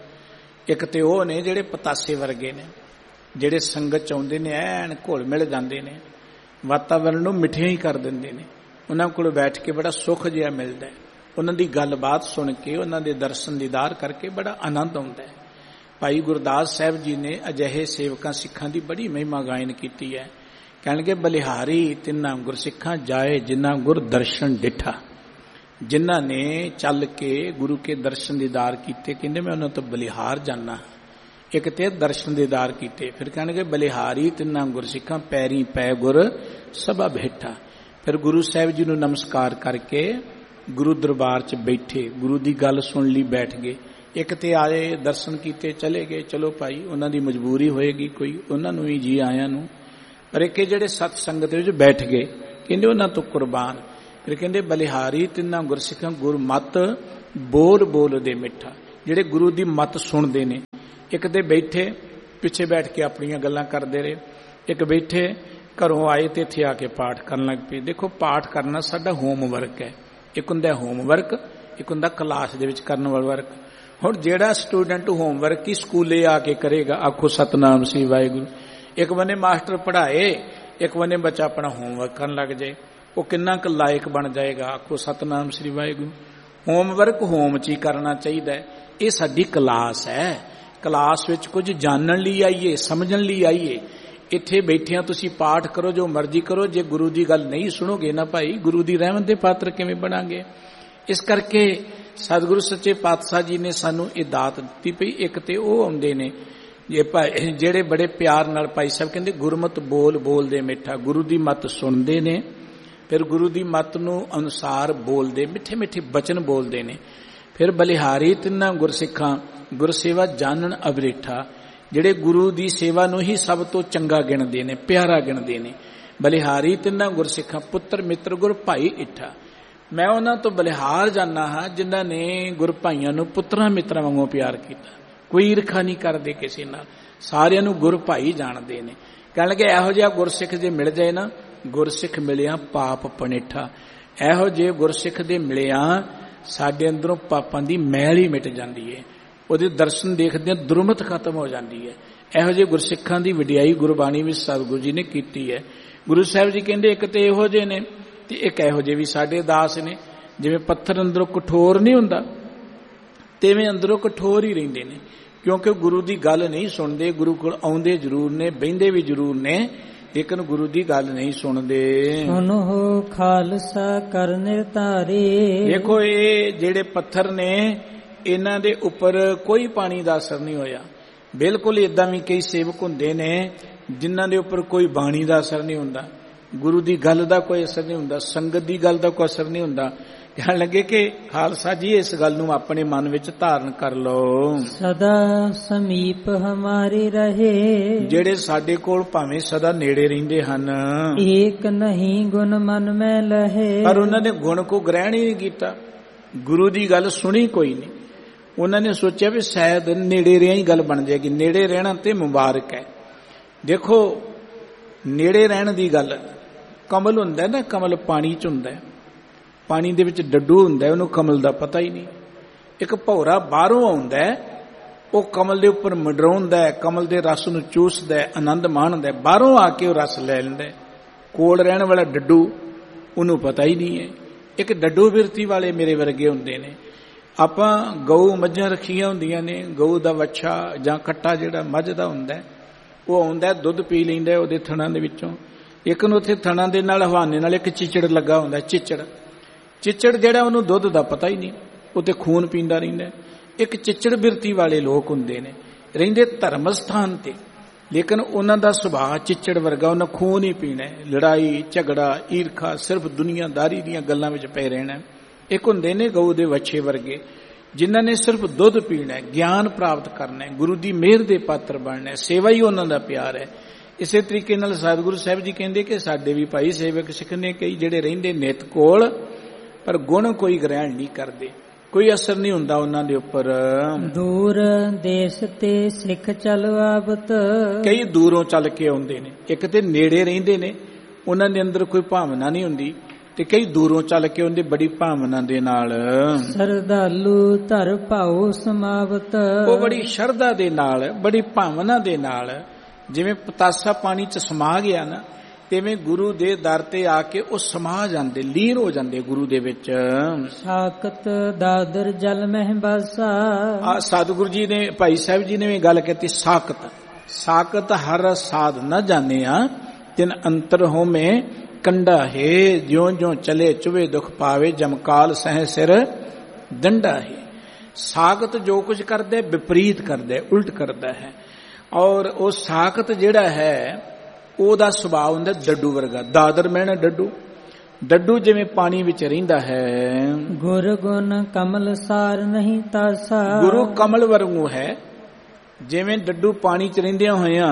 [SPEAKER 1] ਇੱਕ ਤੇ ਉਹ ਨੇ ਜਿਹੜੇ ਪਤਾਸੇ ਵਰਗੇ ਨੇ, ਜਿਹੜੇ ਸੰਗਤ ਚ ਆਉਂਦੇ ਨੇ ਐਨ ਘੁਲ ਮਿਲ ਜਾਂਦੇ ਨੇ, ਵਾਤਾਵਰਨ ਨੂੰ ਮਿੱਠਿਆ ਹੀ ਕਰ ਦਿੰਦੇ ਨੇ। ਉਹਨਾਂ ਕੋਲ ਬੈਠ ਕੇ ਬੜਾ ਸੁੱਖ ਜਿਹਾ ਮਿਲਦਾ ਹੈ, ਉਹਨਾਂ ਦੀ ਗੱਲਬਾਤ ਸੁਣ ਕੇ, ਉਹਨਾਂ ਦੇ ਦਰਸ਼ਨ ਦੀਦਾਰ ਕਰਕੇ ਬੜਾ ਆਨੰਦ ਆਉਂਦਾ ਹੈ। ਭਾਈ ਗੁਰਦਾਸ ਸਾਹਿਬ ਜੀ ਨੇ ਅਜਿਹੇ ਸੇਵਕਾਂ ਸਿੱਖਾਂ ਦੀ ਬੜੀ ਮਹਿਮਾ ਗਾਇਨ ਕੀਤੀ ਹੈ। ਕਹਿਣਗੇ ਬਲਿਹਾਰੀ ਤਿੰਨਾਂ ਗੁਰਸਿੱਖਾਂ ਜਾਏ ਜਿਨ੍ਹਾਂ ਗੁਰ ਦਰਸ਼ਨ ਡਿਠਾ, ਜਿਨ੍ਹਾਂ ਨੇ ਚੱਲ ਕੇ ਗੁਰੂ ਕੇ ਦਰਸ਼ਨ ਦੀਦਾਰ ਕੀਤੇ, ਕਹਿੰਦੇ ਮੈਂ ਉਹਨਾਂ ਤੋਂ ਬਲਿਹਾਰ ਜਾਣਾ। ਇੱਕ ਤੇ ਦਰਸ਼ਨ ਦੀਦਾਰ ਕੀਤੇ, ਫਿਰ ਕਹਿਣਗੇ ਬਲਿਹਾਰੀ ਤਿੰਨਾਂ ਗੁਰਸਿੱਖਾਂ ਪੈਰੀ ਪੈ ਗੁਰ ਸਭਾ ਬੈਠਾ। ਫਿਰ ਗੁਰੂ ਸਾਹਿਬ ਜੀ ਨੂੰ ਨਮਸਕਾਰ ਕਰਕੇ ਗੁਰੂ ਦਰਬਾਰ 'ਚ ਬੈਠੇ, ਗੁਰੂ ਦੀ ਗੱਲ ਸੁਣ ਲਈ, ਬੈਠ ਗਏ। ਇੱਕ ਤੇ ਆਏ, ਦਰਸ਼ਨ ਕੀਤੇ, ਚਲੇ ਗਏ, ਚਲੋ ਭਾਈ ਉਹਨਾਂ ਦੀ ਮਜਬੂਰੀ ਹੋਏਗੀ ਕੋਈ, ਉਹਨਾਂ ਨੂੰ ਵੀ ਜੀ ਆਇਆਂ ਨੂੰ। ਪਰ ਇੱਕ ਜਿਹੜੇ ਸਤ ਸੰਗਤ ਵਿੱਚ ਬੈਠ ਗਏ, ਕਹਿੰਦੇ ਉਹਨਾਂ ਤੋਂ ਕੁਰਬਾਨ। ਫਿਰ ਕਹਿੰਦੇ ਬਲਿਹਾਰੀ ਤਿੰਨਾਂ ਗੁਰਸਿੱਖਾਂ ਗੁਰ ਮਤ ਬੋਲ ਬੋਲ ਦੇ ਮਿੱਠਾ, ਜਿਹੜੇ ਗੁਰੂ ਦੀ ਮਤ ਸੁਣਦੇ ਨੇ। ਇੱਕ ਤੇ ਬੈਠੇ ਪਿੱਛੇ ਬੈਠ ਕੇ ਆਪਣੀਆਂ ਗੱਲਾਂ ਕਰਦੇ ਰਹੇ, ਇੱਕ ਬੈਠੇ ਘਰੋਂ ਆਏ ਤੇ ਇੱਥੇ ਆ ਕੇ ਪਾਠ ਕਰਨ ਲੱਗ ਪਏ। ਦੇਖੋ ਪਾਠ ਕਰਨਾ ਸਾਡਾ ਹੋਮਵਰਕ ਹੈ, ਇੱਕ ਹੁੰਦਾ ਹੋਮਵਰਕ, ਇੱਕ ਹੁੰਦਾ ਕਲਾਸ ਦੇ ਵਿੱਚ ਕਰਨ ਵਾਲਾ ਵਰਕ। ਹੁਣ ਜਿਹੜਾ ਸਟੂਡੈਂਟ ਹੋਮਵਰਕ ਹੀ ਸਕੂਲੇ ਆ ਕੇ ਕਰੇਗਾ, ਆਖੋ ਸਤਨਾਮ ਸ੍ਰੀ ਵਾਹਿਗੁਰੂ। ਇੱਕ ਬੰਨੇ ਮਾਸਟਰ ਪੜ੍ਹਾਏ, ਇੱਕ ਬੰਨੇ ਬੱਚਾ ਆਪਣਾ ਹੋਮਵਰਕ ਕਰਨ ਲੱਗ ਜਾਏ, ਉਹ ਕਿੰਨਾ ਕੁ ਲਾਇਕ ਬਣ ਜਾਏਗਾ, ਆਖੋ ਸਤਨਾਮ ਸ੍ਰੀ ਵਾਹਿਗੁਰੂ। ਹੋਮਵਰਕ ਹੋਮ 'ਚ ਹੀ ਕਰਨਾ ਚਾਹੀਦਾ ਹੈ। ਇਹ ਸਾਡੀ ਕਲਾਸ ਹੈ, ਕਲਾਸ ਵਿੱਚ ਕੁਝ ਜਾਣਨ ਲਈ ਆਈਏ, ਸਮਝਣ ਲਈ ਆਈਏ। ਇੱਥੇ ਬੈਠਿਆਂ ਤੁਸੀਂ ਪਾਠ ਕਰੋ, ਜੋ ਮਰਜ਼ੀ ਕਰੋ, ਜੇ ਗੁਰੂ ਦੀ ਗੱਲ ਨਹੀਂ ਸੁਣੋਗੇ ਨਾ ਭਾਈ, ਗੁਰੂ ਦੀ ਰਹਿਮਤ ਦੇ ਪਾਤਰ ਕਿਵੇਂ ਬਣਾਂਗੇ। ਇਸ ਕਰਕੇ ਸਤਿਗੁਰੂ ਸੱਚੇ ਪਾਤਸ਼ਾਹ ਜੀ ਨੇ ਸਾਨੂੰ ਇਹ ਦਾਤ ਦਿੱਤੀ ਪਈ। ਇੱਕ ਤੇ ਉਹ ਆਉਂਦੇ ਨੇ ਜਿਹੜੇ ਬੜੇ ਪਿਆਰ ਨਾਲ, ਭਾਈ ਸਾਹਿਬ ਕਹਿੰਦੇ ਗੁਰਮਤਿ ਬੋਲ ਬੋਲਦੇ ਮਿੱਠਾ, ਗੁਰੂ ਦੀ ਮੱਤ ਸੁਣਦੇ ਨੇ, ਫਿਰ ਗੁਰੂ ਦੀ ਮੱਤ ਨੂੰ ਅਨੁਸਾਰ ਬੋਲਦੇ, ਮਿੱਠੇ ਮਿੱਠੇ ਬਚਨ ਬੋਲਦੇ ਨੇ। ਫਿਰ ਬਲਿਹਾਰੀ ਤਿੰਨਾਂ ਗੁਰਸਿੱਖਾਂ ਗੁਰਸੇਵਾ ਜਾਣਨ ਅਬਰੇਠਾ, ਜਿਹੜੇ ਗੁਰੂ ਦੀ ਸੇਵਾ ਨੂੰ ਹੀ ਸਭ ਤੋਂ ਚੰਗਾ ਗਿਣਦੇ ਨੇ, ਪਿਆਰਾ ਗਿਣਦੇ ਨੇ। ਬਲਿਹਾਰੀ ਤਿੰਨਾਂ ਗੁਰਸਿੱਖਾਂ ਪੁੱਤਰ ਮਿੱਤਰ ਗੁਰ ਭਾਈ ਇੱਠਾ, ਮੈਂ ਉਹਨਾਂ ਤੋਂ ਬਲਿਹਾਰ ਜਾਣਾ ਹਾਂ ਜਿਨ੍ਹਾਂ ਨੇ ਗੁਰ ਭਾਈਆਂ ਨੂੰ ਪੁੱਤਰਾਂ ਮਿੱਤਰਾਂ ਵਾਂਗੂ ਪਿਆਰ ਕੀਤਾ, ਕੋਈ ਈਰਖਾ ਨਹੀਂ ਕਰਦੇ ਕਿਸੇ ਨਾਲ, ਸਾਰਿਆਂ ਨੂੰ ਗੁਰ ਭਾਈ ਜਾਣਦੇ ਨੇ। ਕਹਿਣ ਲੱਗੇ ਇਹੋ ਜਿਹਾ ਗੁਰਸਿੱਖ ਜੇ ਮਿਲ ਜਾਏ ਨਾ, ਗੁਰਸਿੱਖ ਮਿਲਿਆ ਪਾਪ ਪਣੇਠਾ, ਇਹੋ ਜਿਹੇ ਗੁਰਸਿੱਖ ਦੇ ਮਿਲਿਆ ਸਾਡੇ ਅੰਦਰੋਂ ਪਾਪਾਂ ਦੀ ਮੈਲ ਹੀ ਮਿਟ ਜਾਂਦੀ ਹੈ, ਉਹਦੇ ਦਰਸ਼ਨ ਦੇਖਦਿਆਂ ਦੁਰਮਤ ਖਤਮ ਹੋ ਜਾਂਦੀ ਹੈ। ਇਹੋ ਜਿਹੇ ਗੁਰਸਿੱਖਾਂ ਦੀ ਵਡਿਆਈ ਗੁਰਬਾਣੀ ਵਿੱਚ ਸਤਿਗੁਰੂ ਜੀ ਨੇ ਕੀਤੀ ਹੈ। ਗੁਰੂ ਸਾਹਿਬ ਜੀ ਕਹਿੰਦੇ ਇੱਕ ਤੇ ਇਹੋ ਜਿਹੇ ਨੇ ਤੇ ਇੱਕ ਇਹੋ ਜਿਹੇ ਵੀ ਸਾਡੇ ਦਾਸ ਨੇ। ਜਿਵੇਂ ਪੱਥਰ ਅੰਦਰੋਂ ਕਠੋਰ ਨਹੀਂ ਹੁੰਦਾ, ਤਿਵੇਂ ਅੰਦਰੋਂ ਕਠੋਰ ਹੀ ਰਹਿੰਦੇ ਨੇ, ਕਿਉਂਕਿ ਗੁਰੂ ਦੀ ਗੱਲ ਨਹੀਂ ਸੁਣਦੇ। ਗੁਰੂ ਕੋਲ ਆਉਂਦੇ ਜ਼ਰੂਰ ਨੇ, ਬਹਿੰਦੇ ਵੀ ਜ਼ਰੂਰ ਨੇ, ਲੇਕਿਨ ਗੁਰੂ ਦੀ ਗੱਲ ਨਹੀਂ ਸੁਣਦੇ।
[SPEAKER 2] ਸੁਨੋ ਖਾਲਸਾ ਕਰ ਨਿਰਤਾਰੇ,
[SPEAKER 1] ਦੇਖੋ ਇਹ ਜਿਹੜੇ ਪੱਥਰ ਨੇ ਇਹਨਾਂ ਦੇ ਉੱਪਰ ਕੋਈ ਪਾਣੀ ਦਾ ਅਸਰ ਨਹੀਂ ਹੋਇਆ। ਬਿਲਕੁਲ ਏਦਾਂ ਵੀ ਕਈ ਸੇਵਕ ਹੁੰਦੇ ਨੇ ਜਿਨ੍ਹਾਂ ਦੇ ਉੱਪਰ ਕੋਈ ਬਾਣੀ ਦਾ ਅਸਰ ਨਹੀਂ ਹੁੰਦਾ, ਗੁਰੂ ਦੀ ਗੱਲ ਦਾ ਕੋਈ ਅਸਰ ਨਹੀਂ ਹੁੰਦਾ, ਸੰਗਤ ਦੀ ਗੱਲ ਦਾ ਕੋਈ ਅਸਰ ਨਹੀਂ ਹੁੰਦਾ। ਕਹਿਣ ਲੱਗੇ ਕਿ ਖਾਲਸਾ ਜੀ ਇਸ ਗੱਲ ਨੂੰ ਆਪਣੇ ਮਨ ਵਿੱਚ ਧਾਰਨ ਕਰ ਲਓ।
[SPEAKER 2] ਸਦਾ ਸਮੀਪ ਹਮਾਰੇ ਰਹੇ,
[SPEAKER 1] ਜਿਹੜੇ ਸਾਡੇ ਕੋਲ ਭਾਵੇਂ ਸਦਾ ਨੇੜੇ ਰਹਿੰਦੇ ਹਨ,
[SPEAKER 2] ਏਕ ਨਹੀਂ ਗੁਣ ਮਨ ਮੈਂ ਲਹੇ,
[SPEAKER 1] ਪਰ ਉਹਨਾਂ ਨੇ ਗੁਣ ਕੋ ਗ੍ਰਹਿਣ ਹੀ ਨਹੀਂ ਕੀਤਾ, ਗੁਰੂ ਦੀ ਗੱਲ ਸੁਣੀ ਕੋਈ ਨਹੀਂ। ਉਹਨਾਂ ਨੇ ਸੋਚਿਆ ਵੀ ਸ਼ਾਇਦ ਨੇੜੇ ਰਹਿ ਹੀ ਗੱਲ ਬਣ ਜਾਏਗੀ। ਨੇੜੇ ਰਹਿਣਾ ਤੇ ਮੁਬਾਰਕ ਹੈ। ਦੇਖੋ ਨੇੜੇ ਰਹਿਣ ਦੀ ਗੱਲ, ਕਮਲ ਹੁੰਦਾ ਨਾ, ਕਮਲ ਪਾਣੀ 'ਚ ਹੁੰਦਾ, ਪਾਣੀ ਦੇ ਵਿੱਚ ਡੱਡੂ ਹੁੰਦਾ, ਉਹਨੂੰ ਕਮਲ ਦਾ ਪਤਾ ਹੀ ਨਹੀਂ। ਇੱਕ ਭੌਰਾ ਬਾਹਰੋਂ ਆਉਂਦਾ, ਉਹ ਕਮਲ ਦੇ ਉੱਪਰ ਮੰਡਰਾਉਂਦਾ ਹੈ, ਕਮਲ ਦੇ ਰਸ ਨੂੰ ਚੂਸਦਾ, ਆਨੰਦ ਮਾਣਦਾ, ਬਾਹਰੋਂ ਆ ਕੇ ਉਹ ਰਸ ਲੈ ਲੈਂਦਾ। ਕੋਲ ਰਹਿਣ ਵਾਲਾ ਡੱਡੂ ਉਹਨੂੰ ਪਤਾ ਹੀ ਨਹੀਂ ਹੈ। ਇੱਕ ਡੱਡੂ ਬਿਰਤੀ ਵਾਲੇ ਮੇਰੇ ਵਰਗੇ ਹੁੰਦੇ ਨੇ। ਆਪਾਂ ਗਊ ਮੱਝਾਂ ਰੱਖੀਆਂ ਹੁੰਦੀਆਂ ਨੇ, ਗਊ ਦਾ ਵੱਛਾ ਜਾਂ ਕੱਟਾ ਜਿਹੜਾ ਮੱਝ ਦਾ ਹੁੰਦਾ, ਉਹ ਆਉਂਦਾ ਦੁੱਧ ਪੀ ਲੈਂਦਾ ਉਹਦੇ ਥਣਾਂ ਦੇ ਵਿੱਚੋਂ। ਇੱਕ ਨੂੰ ਉੱਥੇ ਥਣਾਂ ਦੇ ਨਾਲ ਹਵਾਨੇ ਨਾਲ ਇੱਕ ਚਿੱਚੜ ਲੱਗਾ ਹੁੰਦਾ, ਚਿੱਚੜ ਚਿੱਚੜ ਜਿਹੜਾ ਉਹਨੂੰ ਦੁੱਧ ਦਾ ਪਤਾ ਹੀ ਨਹੀਂ, ਉਹ ਤੇ ਖੂਨ ਪੀਂਦਾ ਰਹਿੰਦਾ। ਇੱਕ ਚਿੱਚੜ ਬਿਰਤੀ ਵਾਲੇ ਲੋਕ ਹੁੰਦੇ ਨੇ, ਰਹਿੰਦੇ ਧਰਮ ਸਥਾਨ ਤੇ, ਲੇਕਿਨ ਉਹਨਾਂ ਦਾ ਸੁਭਾਅ ਚਿੱਚੜ ਵਰਗਾ, ਉਹਨਾਂ ਖੂਨ ਹੀ ਪੀਣਾ, ਲੜਾਈ ਝਗੜਾ ਈਰਖਾ, ਸਿਰਫ ਦੁਨੀਆਦਾਰੀ ਦੀਆਂ ਗੱਲਾਂ ਵਿੱਚ ਪਏ ਰਹਿਣਾ। ਇੱਕ ਹੁੰਦੇ ਨੇ ਗਊ ਦੇ ਵੱਛੇ ਵਰਗੇ, ਜਿਨ੍ਹਾਂ ਨੇ ਸਿਰਫ ਦੁੱਧ ਪੀਣਾ, ਗਿਆਨ ਪ੍ਰਾਪਤ ਕਰਨਾ, ਗੁਰੂ ਦੀ ਮਿਹਰ ਦੇ ਪਾਤਰ ਬਣਨਾ, ਸੇਵਾ ਹੀ ਉਹਨਾਂ ਦਾ ਪਿਆਰ ਹੈ। ਇਸੇ ਤਰੀਕੇ ਨਾਲ ਸਤਿਗੁਰੂ ਸਾਹਿਬ ਜੀ ਕਹਿੰਦੇ ਕਿ ਸਾਡੇ ਵੀ ਭਾਈ ਸੇਵਕ ਸਿੱਖ ਨੇ ਕਈ ਜਿਹੜੇ ਰਹਿੰਦੇ ਨਿਤ ਕੋਲ, ਪਰ ਗੁਣ ਕੋਈ ਗ੍ਰਹਿਣ ਨਹੀਂ ਕਰਦੇ, ਕੋਈ ਅਸਰ ਨਹੀਂ ਹੁੰਦਾ ਉਹਨਾਂ ਦੇ ਉੱਪਰ।
[SPEAKER 2] ਦੂਰ ਦੇਸ਼ ਤੇ ਸਿੱਖ ਚਲ ਆਵਤ,
[SPEAKER 1] ਕਈ ਦੂਰੋਂ ਚੱਲ ਕੇ ਆਉਂਦੇ ਨੇ, ਇੱਕ ਤੇ ਨੇੜੇ ਰਹਿੰਦੇ ਨੇ ਉਹਨਾਂ ਦੇ ਅੰਦਰ ਕੋਈ ਭਾਵਨਾ ਨਹੀਂ ਹੁੰਦੀ, ਤੇ ਕਈ ਦੂਰੋਂ ਚੱਲ ਕੇ ਆਉਂਦੇ ਬੜੀ ਭਾਵਨਾ ਦੇ ਨਾਲ।
[SPEAKER 2] ਸਰਦਾਲੂ ਧਰ ਭਾਉ ਸਮਾਵਤ,
[SPEAKER 1] ਉਹ ਬੜੀ ਸ਼ਰਧਾ ਦੇ ਨਾਲ ਬੜੀ ਭਾਵਨਾ ਦੇ ਨਾਲ, ਜਿਵੇਂ ਪਤਾਸਾ ਪਾਣੀ ਚ ਸਮਾ ਗਿਆ ਨਾ, ਤਿਵੇਂ ਗੁਰੂ ਦੇ ਦਰ ਤੇ ਆ ਕੇ ਉਹ ਸਮਾ ਜਾਂਦੇ, ਲੀਨ ਹੋ ਜਾਂਦੇ ਗੁਰੂ ਦੇ ਵਿੱਚ।
[SPEAKER 2] ਸਾਕਤ ਦਾਦਰ ਜਲ ਮਹਿ ਬਾਸਾ,
[SPEAKER 1] ਆ ਸਤਿਗੁਰੂ ਜੀ ਨੇ ਭਾਈ ਸਾਹਿਬ ਜੀ ਨੇ ਵੀ ਗੱਲ ਕੀਤੀ, ਸਾਕਤ ਸਾਕਤ ਹਰ ਸਾਧ ਨਾ ਜਾਣਿਆ, ਤਿਨ ਅੰਤਰ ਹੋਮੇ ਕੰਡਾ ਹੈ, ਜਿਉਂ ਜਿਉਂ ਚਲੇ ਚੁਵੇ ਦੁਖ ਪਾਵੇ, ਜਮਕਾਲ ਸਹਿ ਸਿਰ ਡੰਡਾ ਹੈ। ਸਾਕਤ ਜੋ ਕੁਝ ਕਰਦਾ ਵਿਪਰੀਤ ਕਰਦਾ, ਉਲਟ ਕਰਦਾ ਹੈ। ਔਰ ਉਹ ਸਾਕਤ ਜਿਹੜਾ ਹੈ ਉਹਦਾ ਸੁਭਾਅ ਹੁੰਦਾ ਡੱਡੂ ਵਰਗਾ, ਦਾਦਰ ਮਹਿਣਾ ਡੱਡੂ, ਡੱਡੂ ਜਿਵੇਂ ਪਾਣੀ ਵਿੱਚ ਰਹਿੰਦਾ ਹੈ।
[SPEAKER 2] ਗੁਰ ਗੁਣ ਕਮਲ ਸਾਰ ਨਹੀਂ ਤਾਸਾ,
[SPEAKER 1] ਗੁਰੂ ਕਮਲ ਵਰਗੂ ਹੈ, ਜਿਵੇਂ ਡੱਡੂ ਪਾਣੀ ਚ ਰਹਿੰਦਿਆਂ ਹੋਇਆਂ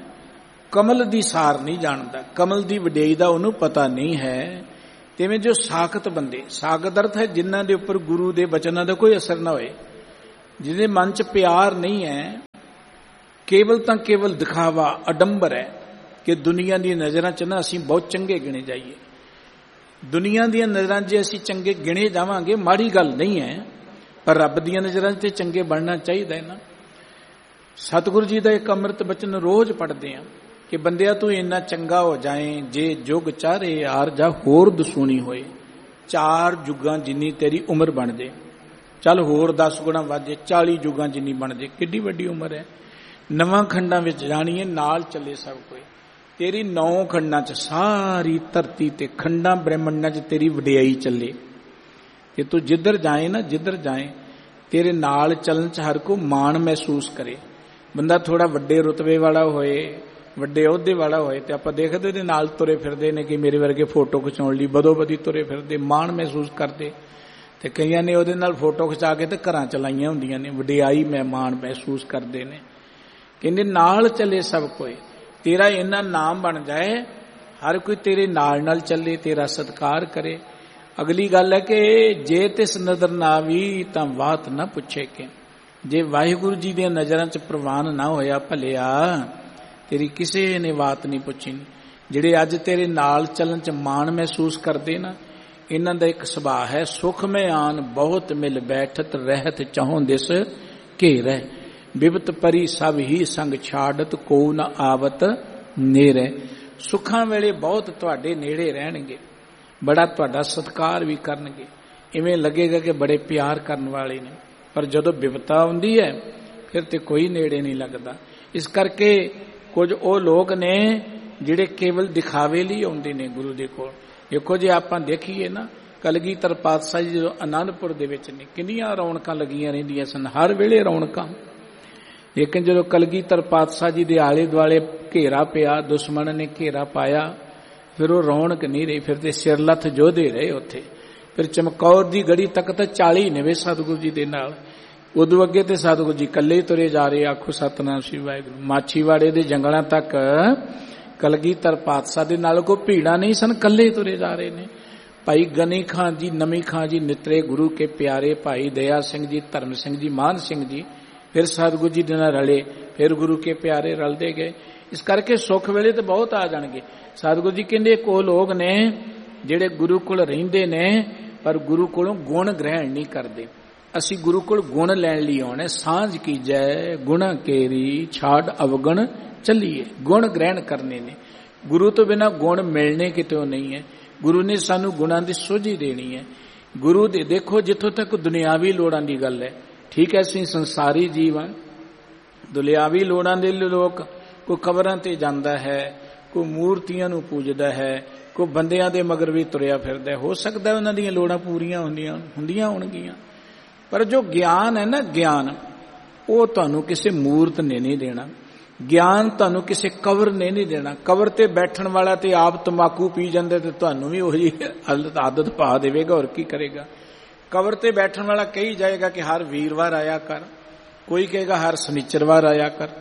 [SPEAKER 1] ਕਮਲ ਦੀ ਸਾਰ ਨਹੀਂ ਜਾਣਦਾ, ਕਮਲ ਦੀ ਵਡਿਆਈ ਦਾ ਉਹਨੂੰ ਪਤਾ ਨਹੀਂ ਹੈ, ਤਿਵੇਂ ਜੋ ਸਾਖਤ ਬੰਦੇ, ਸਾਖਤ ਅਰਥ ਹੈ ਜਿਨ੍ਹਾਂ ਦੇ ਉੱਪਰ ਗੁਰੂ ਦੇ ਬਚਨਾਂ ਦਾ ਕੋਈ ਅਸਰ ਨਾ ਹੋਏ, ਜਿਹਦੇ ਮਨ ਚ ਪਿਆਰ ਨਹੀਂ ਹੈ, ਕੇਵਲ ਤਾਂ ਕੇਵਲ ਦਿਖਾਵਾ ਅਡੰਬਰ ਹੈ ਕਿ ਦੁਨੀਆ ਦੀ ਨਜ਼ਰਾਂ ਚ ਨਾ ਅਸੀਂ ਬਹੁਤ ਚੰਗੇ ਗਿਣੇ ਜਾਈਏ। ਦੁਨੀਆ ਦੀਆਂ ਨਜ਼ਰਾਂ ਜੇ ਅਸੀਂ ਚੰਗੇ ਗਿਣੇ ਜਾਵਾਂਗੇ ਮਾੜੀ ਗੱਲ ਨਹੀਂ ਹੈ, ਪਰ ਰੱਬ ਦੀਆਂ ਨਜ਼ਰਾਂ ਚ ਤੇ ਚੰਗੇ ਬਣਨਾ ਚਾਹੀਦਾ ਹੈ ਨਾ। ਸਤਿਗੁਰੂ ਜੀ ਦਾ ਇੱਕ ਅੰਮ੍ਰਿਤ ਬਚਨ ਰੋਜ਼ ਪੜ੍ਹਦੇ ਹਾਂ ਕਿ ਬੰਦਿਆ ਤੂੰ ਇੰਨਾ ਚੰਗਾ ਹੋ ਜਾਏ, ਜੇ ਜੁਗ ਚਾਰੇ ਯਾਰ ਜਾਂ ਹੋਰ ਦਸੂਣੀ ਹੋਏ, ਚਾਰ ਜੁਗਾਂ ਜਿੰਨੀ ਤੇਰੀ ਉਮਰ ਬਣ ਜੇ, ਚੱਲ ਹੋਰ ਦਸ ਗੁਣਾ ਵੱਧ ਜੇ, ਚਾਲੀ ਜੁਗਾਂ ਜਿੰਨੀ ਬਣ ਜੇ, ਕਿੱਡੀ ਵੱਡੀ ਉਮਰ ਹੈ। ਨਵਾਂ ਖੰਡਾਂ ਵਿੱਚ ਜਾਣੀਏ ਨਾਲ ਚੱਲੇ ਸਭ ਕੋਈ, ਤੇਰੀ ਨੌ ਖੰਡਾਂ ਚ ਸਾਰੀ ਧਰਤੀ ਤੇ ਖੰਡਾਂ ਬ੍ਰਹਮੰਡਾਂ ਚ ਤੇਰੀ ਵਡਿਆਈ ਚੱਲੇ, ਕਿ ਤੂੰ ਜਿੱਧਰ ਜਾਏ ਨਾ, ਜਿੱਧਰ ਜਾਏ ਤੇਰੇ ਨਾਲ ਚੱਲਣ ਚ ਹਰ ਕੋ ਮਾਣ ਮਹਿਸੂਸ ਕਰੇ। ਬੰਦਾ ਥੋੜਾ ਵੱਡੇ ਰੁਤਬੇ ਵਾਲਾ ਹੋਏ, ਵੱਡੇ ਅਹੁਦੇ ਵਾਲਾ ਹੋਏ, ਤੇ ਆਪਾਂ ਦੇਖਦੇ ਉਹਦੇ ਨਾਲ ਤੁਰੇ ਫਿਰਦੇ ਨੇ ਕਿ ਮੇਰੇ ਵਰਗੇ ਫੋਟੋ ਖਿਚਾਉਣ ਲਈ ਬਦੋ ਬਦੀ ਤੁਰੇ ਫਿਰਦੇ, ਮਾਣ ਮਹਿਸੂਸ ਕਰਦੇ, ਤੇ ਕਈਆਂ ਨੇ ਉਹਦੇ ਨਾਲ ਫੋਟੋ ਖਿਚਾ ਕੇ ਤੇ ਘਰਾਂ ਚਲਾਈਆਂ ਹੁੰਦੀਆਂ ਨੇ, ਵਡਿਆਈ ਮੈਂ ਮਾਣ ਮਹਿਸੂਸ ਕਰਦੇ ਨੇ। ਕਹਿੰਦੇ ਨਾਲ ਚੱਲੇ ਸਭ ਕੋਈ, ਤੇਰਾ ਇੰਨਾ ਨਾਮ ਬਣ ਜਾਏ ਹਰ ਕੋਈ ਤੇਰੇ ਨਾਲ ਨਾਲ ਚੱਲੇ, ਤੇਰਾ ਸਤਿਕਾਰ ਕਰੇ। ਅਗਲੀ ਗੱਲ ਹੈ ਕਿ ਜੇ ਤਿਸ ਨਜ਼ਰ ਨਾ ਆਵੀ ਤਾਂ ਬਾਤ ਨਾ ਪੁੱਛੇ, ਕਿ ਜੇ ਵਾਹਿਗੁਰੂ ਜੀ ਦੀਆਂ ਨਜ਼ਰਾਂ ਚ ਪ੍ਰਵਾਨ ਨਾ ਹੋਇਆ ਭਲਿਆ, ਤੇਰੀ ਕਿਸੇ ਨੇ ਬਾਤ ਨਹੀਂ ਪੁੱਛੀ। ਜਿਹੜੇ ਅੱਜ ਤੇਰੇ ਨਾਲ ਚੱਲਣ ਚ ਮਾਣ ਮਹਿਸੂਸ ਕਰਦੇ ਨਾ, ਇਹਨਾਂ ਦਾ ਇੱਕ ਸੁਭਾਅ ਹੈ, ਸੁਖ ਮੈਂ ਆਨ ਬਹੁਤ ਮਿਲ ਬੈਠਤ, ਰਹਿਤ ਚਾਹੋਂ ਦਿਸ ਘੇਰੈ, ਬਿਪਤ ਪਰੀ ਸਭ ਹੀ ਸੰਗ ਛਾੜਤ, ਕੋ ਨਾ ਆਵਤ ਨੇਰੇ। ਸੁੱਖਾਂ ਵੇਲੇ ਬਹੁਤ ਤੁਹਾਡੇ ਨੇੜੇ ਰਹਿਣਗੇ, ਬੜਾ ਤੁਹਾਡਾ ਸਤਿਕਾਰ ਵੀ ਕਰਨਗੇ, ਇਵੇਂ ਲੱਗੇਗਾ ਕਿ ਬੜੇ ਪਿਆਰ ਕਰਨ ਵਾਲੇ ਨੇ, ਪਰ ਜਦੋਂ ਬਿਪਤਾ ਆਉਂਦੀ ਹੈ ਫਿਰ ਤੇ ਕੋਈ ਨੇੜੇ ਨਹੀਂ ਲੱਗਦਾ। ਇਸ ਕਰਕੇ ਕੁਝ ਉਹ ਲੋਕ ਨੇ ਜਿਹੜੇ ਕੇਵਲ ਦਿਖਾਵੇ ਲਈ ਆਉਂਦੇ ਨੇ ਗੁਰੂ ਦੇ ਕੋਲ। ਦੇਖੋ ਜੇ ਆਪਾਂ ਦੇਖੀਏ ਨਾ, ਕਲਗੀਧਰ ਪਾਤਸ਼ਾਹ ਜੀ ਜਦੋਂ ਆਨੰਦਪੁਰ ਦੇ ਵਿੱਚ ਨੇ, ਕਿੰਨੀਆਂ ਰੌਣਕਾਂ ਲੱਗੀਆਂ ਰਹਿੰਦੀਆਂ ਸਨ, ਹਰ ਵੇਲੇ ਰੌਣਕਾਂ। ਲੇਕਿਨ ਜਦੋਂ ਕਲਗੀਧਰ ਪਾਤਸ਼ਾਹ ਜੀ ਦੇ ਆਲੇ ਦੁਆਲੇ ਘੇਰਾ ਪਿਆ, ਦੁਸ਼ਮਣ ਨੇ ਘੇਰਾ ਪਾਇਆ, ਫਿਰ ਉਹ ਰੌਣਕ ਨਹੀਂ ਰਹੀ, ਫਿਰ ਤੇ ਸਿਰਲੱਥ ਜੋਧੇ ਰਹੇ ਉੱਥੇ। ਫਿਰ ਚਮਕੌਰ ਦੀ ਗੜੀ ਤੱਕ ਤਾਂ ਚਾਲੀ ਨੇਵੇ ਸਤਿਗੁਰੂ ਜੀ ਦੇ ਨਾਲ, ਉਦੋਂ ਅੱਗੇ ਤੇ ਸਤਿਗੁਰੂ ਜੀ ਇਕੱਲੇ ਹੀ ਤੁਰੇ ਜਾ ਰਹੇ, ਆਖੋ ਸਤਿਨਾਮ ਸ੍ਰੀ ਵਾਹਿਗੁਰੂ। ਮਾਛੀਵਾੜੇ ਦੇ ਜੰਗਲਾਂ ਤੱਕ ਕਲਗੀਧਰ ਪਾਤਸ਼ਾਹ ਦੇ ਨਾਲ ਕੋਈ ਭੀੜਾਂ ਨਹੀਂ ਸਨ, ਇਕੱਲੇ ਤੁਰੇ ਜਾ ਰਹੇ ਨੇ। ਭਾਈ ਗਨੀ ਖਾਂ ਜੀ, ਨਮੀ ਖਾਂ ਜੀ ਨਿਤਰੇ ਗੁਰੂ ਕੇ ਪਿਆਰੇ, ਭਾਈ ਦਇਆ ਸਿੰਘ ਜੀ, ਧਰਮ ਸਿੰਘ ਜੀ, ਮਾਨ ਸਿੰਘ ਜੀ ਫਿਰ ਸਤਿਗੁਰੂ ਜੀ ਦੇ ਨਾਲ ਰਲੇ, ਫਿਰ ਗੁਰੂ ਕੇ ਪਿਆਰੇ ਰਲਦੇ ਗਏ। ਇਸ ਕਰਕੇ ਸੁੱਖ ਵੇਲੇ ਤਾਂ ਬਹੁਤ ਆ ਜਾਣਗੇ। ਸਤਿਗੁਰੂ ਜੀ ਕਹਿੰਦੇ ਕੋ ਲੋਕ ਨੇ ਜਿਹੜੇ ਗੁਰੂ ਕੋਲ ਰਹਿੰਦੇ ਨੇ, ਪਰ ਗੁਰੂ ਕੋਲੋਂ ਗੁਣ ਗ੍ਰਹਿਣ ਨਹੀਂ ਕਰਦੇ। ਅਸੀਂ ਗੁਰੂ ਕੋਲ ਗੁਣ ਲੈਣ ਲਈ ਆਉਣਾ, ਸਾਂਝ ਕੀਜੈ ਗੁਣਾ ਕੇਰੀ, ਛਾੜ ਅਵਗਣ ਚੱਲੀਏ। ਗੁਣ ਗ੍ਰਹਿਣ ਕਰਨੇ ਨੇ, ਗੁਰੂ ਤੋਂ ਬਿਨਾਂ ਗੁਣ ਮਿਲਣੇ ਕਿਤੋਂ ਨਹੀਂ ਹੈ। ਗੁਰੂ ਨੇ ਸਾਨੂੰ ਗੁਣਾਂ ਦੀ ਸੋਝੀ ਦੇਣੀ ਹੈ। ਗੁਰੂ ਦੇ ਦੇਖੋ, ਜਿੱਥੋਂ ਤੱਕ ਦੁਨਿਆਵੀ ਲੋੜਾਂ ਦੀ ਗੱਲ ਹੈ, ਠੀਕ ਹੈ ਅਸੀਂ ਸੰਸਾਰੀ ਜੀਵ ਹਾਂ, ਦੁਨਿਆਵੀ ਲੋੜਾਂ ਦੇ ਲੋਕ ਕੋਈ ਕਬਰਾਂ ਤੇ ਜਾਂਦਾ ਹੈ, ਕੋਈ ਮੂਰਤੀਆਂ ਨੂੰ ਪੂਜਦਾ ਹੈ, ਕੋਈ ਬੰਦਿਆਂ ਦੇ ਮਗਰ ਵੀ ਤੁਰਿਆ ਫਿਰਦਾ। ਹੋ ਸਕਦਾ ਉਹਨਾਂ ਦੀਆਂ ਲੋੜਾਂ ਪੂਰੀਆਂ ਹੁੰਦੀਆਂ ਹੁੰਦੀਆਂ ਹੋਣਗੀਆਂ, ਪਰ ਜੋ ਗਿਆਨ ਹੈ ਨਾ, ਗਿਆਨ ਉਹ ਤੁਹਾਨੂੰ ਕਿਸੇ ਮੂਰਤ ਨੇ ਨਹੀਂ ਦੇਣਾ, ਗਿਆਨ ਤੁਹਾਨੂੰ ਕਿਸੇ ਕਬਰ ਨੇ ਨਹੀਂ ਦੇਣਾ। ਕਬਰ ਤੇ ਬੈਠਣ ਵਾਲਾ ਤੇ ਆਪ ਤੰਬਾਕੂ ਪੀ ਜਾਂਦੇ ਤੇ ਤੁਹਾਨੂੰ ਵੀ ਉਹੀ ਆਦਤ ਪਾ ਦੇਵੇਗਾ, ਹੋਰ ਕੀ ਕਰੇਗਾ। ਕਬਰ ਤੇ ਬੈਠਣ ਵਾਲਾ ਕਹੀ ਜਾਏਗਾ ਕਿ ਹਰ ਵੀਰਵਾਰ ਆਇਆ ਕਰ, ਕੋਈ ਕਹੇਗਾ ਹਰ ਸ਼ਨੀਚਰਵਾਰ ਆਇਆ ਕਰ,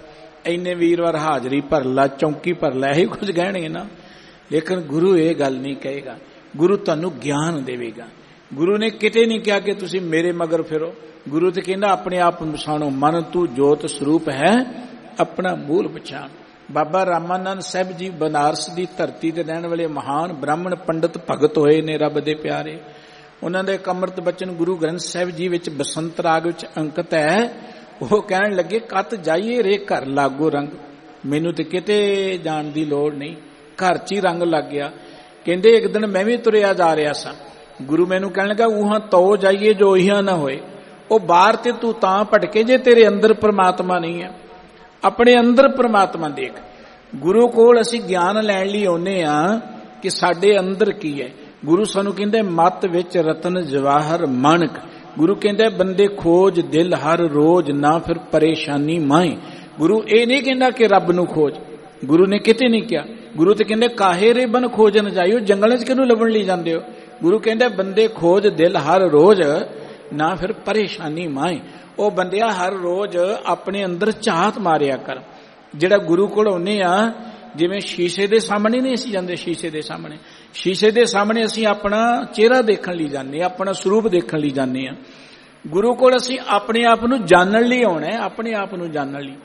[SPEAKER 1] ਇੰਨੇ ਵੀਰਵਾਰ ਹਾਜ਼ਰੀ ਭਰ ਲਾ, ਚੌਂਕੀ ਭਰ ਲਾ, ਇਹੀ ਕੁਝ ਕਹਿਣਗੇ ਨਾ। ਲੇਕਿਨ ਗੁਰੂ ਇਹ ਗੱਲ ਨਹੀਂ ਕਹੇਗਾ। ਗੁਰੂ ਤੁਹਾਨੂੰ ਗਿਆਨ ਦੇਵੇਗਾ। ਗੁਰੂ ਨੇ ਕਿਤੇ ਨਹੀਂ ਕਿਹਾ ਕਿ ਤੁਸੀਂ ਮੇਰੇ ਮਗਰ ਫਿਰੋ। ਗੁਰੂ ਤੇ ਕਹਿੰਦਾ ਆਪਣੇ ਆਪ ਪਛਾਣੋ, ਮਨ ਤੂੰ ਜੋਤ ਸਰੂਪ ਹੈ, ਆਪਣਾ ਮੂਲ ਪਛਾਣ। ਬਾਬਾ ਰਾਮਾਨੰਦ ਸਾਹਿਬ ਜੀ ਬਨਾਰਸ ਦੀ ਧਰਤੀ ਤੇ ਰਹਿਣ ਵਾਲੇ ਮਹਾਨ ਬ੍ਰਾਹਮਣ ਪੰਡਤ ਭਗਤ ਹੋਏ ਨੇ, ਰੱਬ ਦੇ ਪਿਆਰੇ। ਉਹਨਾਂ ਦੇ ਇੱਕ ਅੰਮ੍ਰਿਤ ਬਚਨ ਗੁਰੂ ਗ੍ਰੰਥ ਸਾਹਿਬ ਜੀ ਵਿੱਚ ਬਸੰਤ ਰਾਗ ਵਿੱਚ ਅੰਕਿਤ ਹੈ। ਉਹ ਕਹਿਣ ਲੱਗੇ, ਕਤ ਜਾਈਏ ਰੇ ਘਰ ਲਾਗੋ ਰੰਗ। ਮੈਨੂੰ ਤੇ ਕਿਤੇ ਜਾਣ ਦੀ ਲੋੜ ਨਹੀਂ, ਘਰ 'ਚ ਹੀ ਰੰਗ ਲੱਗ ਗਿਆ। ਕਹਿੰਦੇ ਇੱਕ ਦਿਨ ਮੈਂ ਵੀ ਤੁਰਿਆ ਜਾ ਰਿਹਾ ਸਾਂ, ਗੁਰੂ ਮੈਨੂੰ ਕਹਿਣ ਲੱਗਾ, ਉਹਾਂ ਤੋ ਜਾਈਏ ਜੋ ਇਹਾਂ ਨਾ ਹੋਏ। ਉਹ ਬਾਹਰ ਤੇ ਤੂੰ ਤਾਂ ਭਟਕੇ ਜੇ ਤੇਰੇ ਅੰਦਰ ਪ੍ਰਮਾਤਮਾ ਨਹੀਂ ਹੈ। ਆਪਣੇ ਅੰਦਰ ਪ੍ਰਮਾਤਮਾ ਦੇਖ। ਗੁਰੂ ਕੋਲ ਅਸੀਂ ਗਿਆਨ ਲੈਣ ਲਈ ਆਉਂਦੇ ਆ ਕਿ ਸਾਡੇ ਅੰਦਰ ਕੀ ਹੈ। ਗੁਰੂ ਸਾਨੂੰ ਕਹਿੰਦੇ ਮਤ ਵਿੱਚ ਰਤਨ ਜਵਾਹਰ ਮਾਣਕ। ਗੁਰੂ ਕਹਿੰਦੇ ਬੰਦੇ ਖੋਜ ਦਿਲ ਹਰ ਰੋਜ਼, ਨਾ ਫਿਰ ਪਰੇਸ਼ਾਨੀ ਮਾਏ। ਗੁਰੂ ਇਹ ਨਹੀਂ ਕਹਿੰਦਾ ਕਿ ਰੱਬ ਨੂੰ ਖੋਜ, ਗੁਰੂ ਨੇ ਕਿਤੇ ਨਹੀਂ ਕਿਹਾ। ਗੁਰੂ ਤੇ ਕਹਿੰਦੇ ਕਾਹੇ ਰੇ ਬਨ ਖੋਜਨ ਜਾਇਓ, ਜੰਗਲਾਂ 'ਚ ਕਿਹਨੂੰ ਲੱਭਣ ਲਈ ਜਾਂਦੇ ਹੋ। ਗੁਰੂ ਕਹਿੰਦੇ ਬੰਦੇ ਖੋਜ ਦਿਲ ਹਰ ਰੋਜ਼, ਨਾ ਫਿਰ ਪਰੇਸ਼ਾਨੀ ਮਾਏ। ਉਹ ਬੰਦਿਆ ਹਰ ਰੋਜ਼ ਆਪਣੇ ਅੰਦਰ ਝਾਤ ਮਾਰਿਆ ਕਰ। ਜਿਹੜਾ ਗੁਰੂ ਕੋਲ ਆਉਂਦੇ ਆ, ਜਿਵੇਂ ਸ਼ੀਸ਼ੇ ਦੇ ਸਾਹਮਣੇ ਨਹੀਂ ਅਸੀਂ ਜਾਂਦੇ, ਸ਼ੀਸ਼ੇ ਦੇ ਸਾਹਮਣੇ ਸ਼ੀਸ਼ੇ ਦੇ ਸਾਹਮਣੇ ਅਸੀਂ ਆਪਣਾ ਚਿਹਰਾ ਦੇਖਣ ਲਈ ਜਾਂਦੇ ਹਾਂ, ਆਪਣਾ ਸਰੂਪ ਦੇਖਣ ਲਈ ਜਾਂਦੇ ਹਾਂ। ਗੁਰੂ ਕੋਲ ਅਸੀਂ ਆਪਣੇ ਆਪ ਨੂੰ ਜਾਣਨ ਲਈ ਆਉਣਾ ਹੈ, ਆਪਣੇ ਆਪ ਨੂੰ ਜਾਣਨ ਲਈ।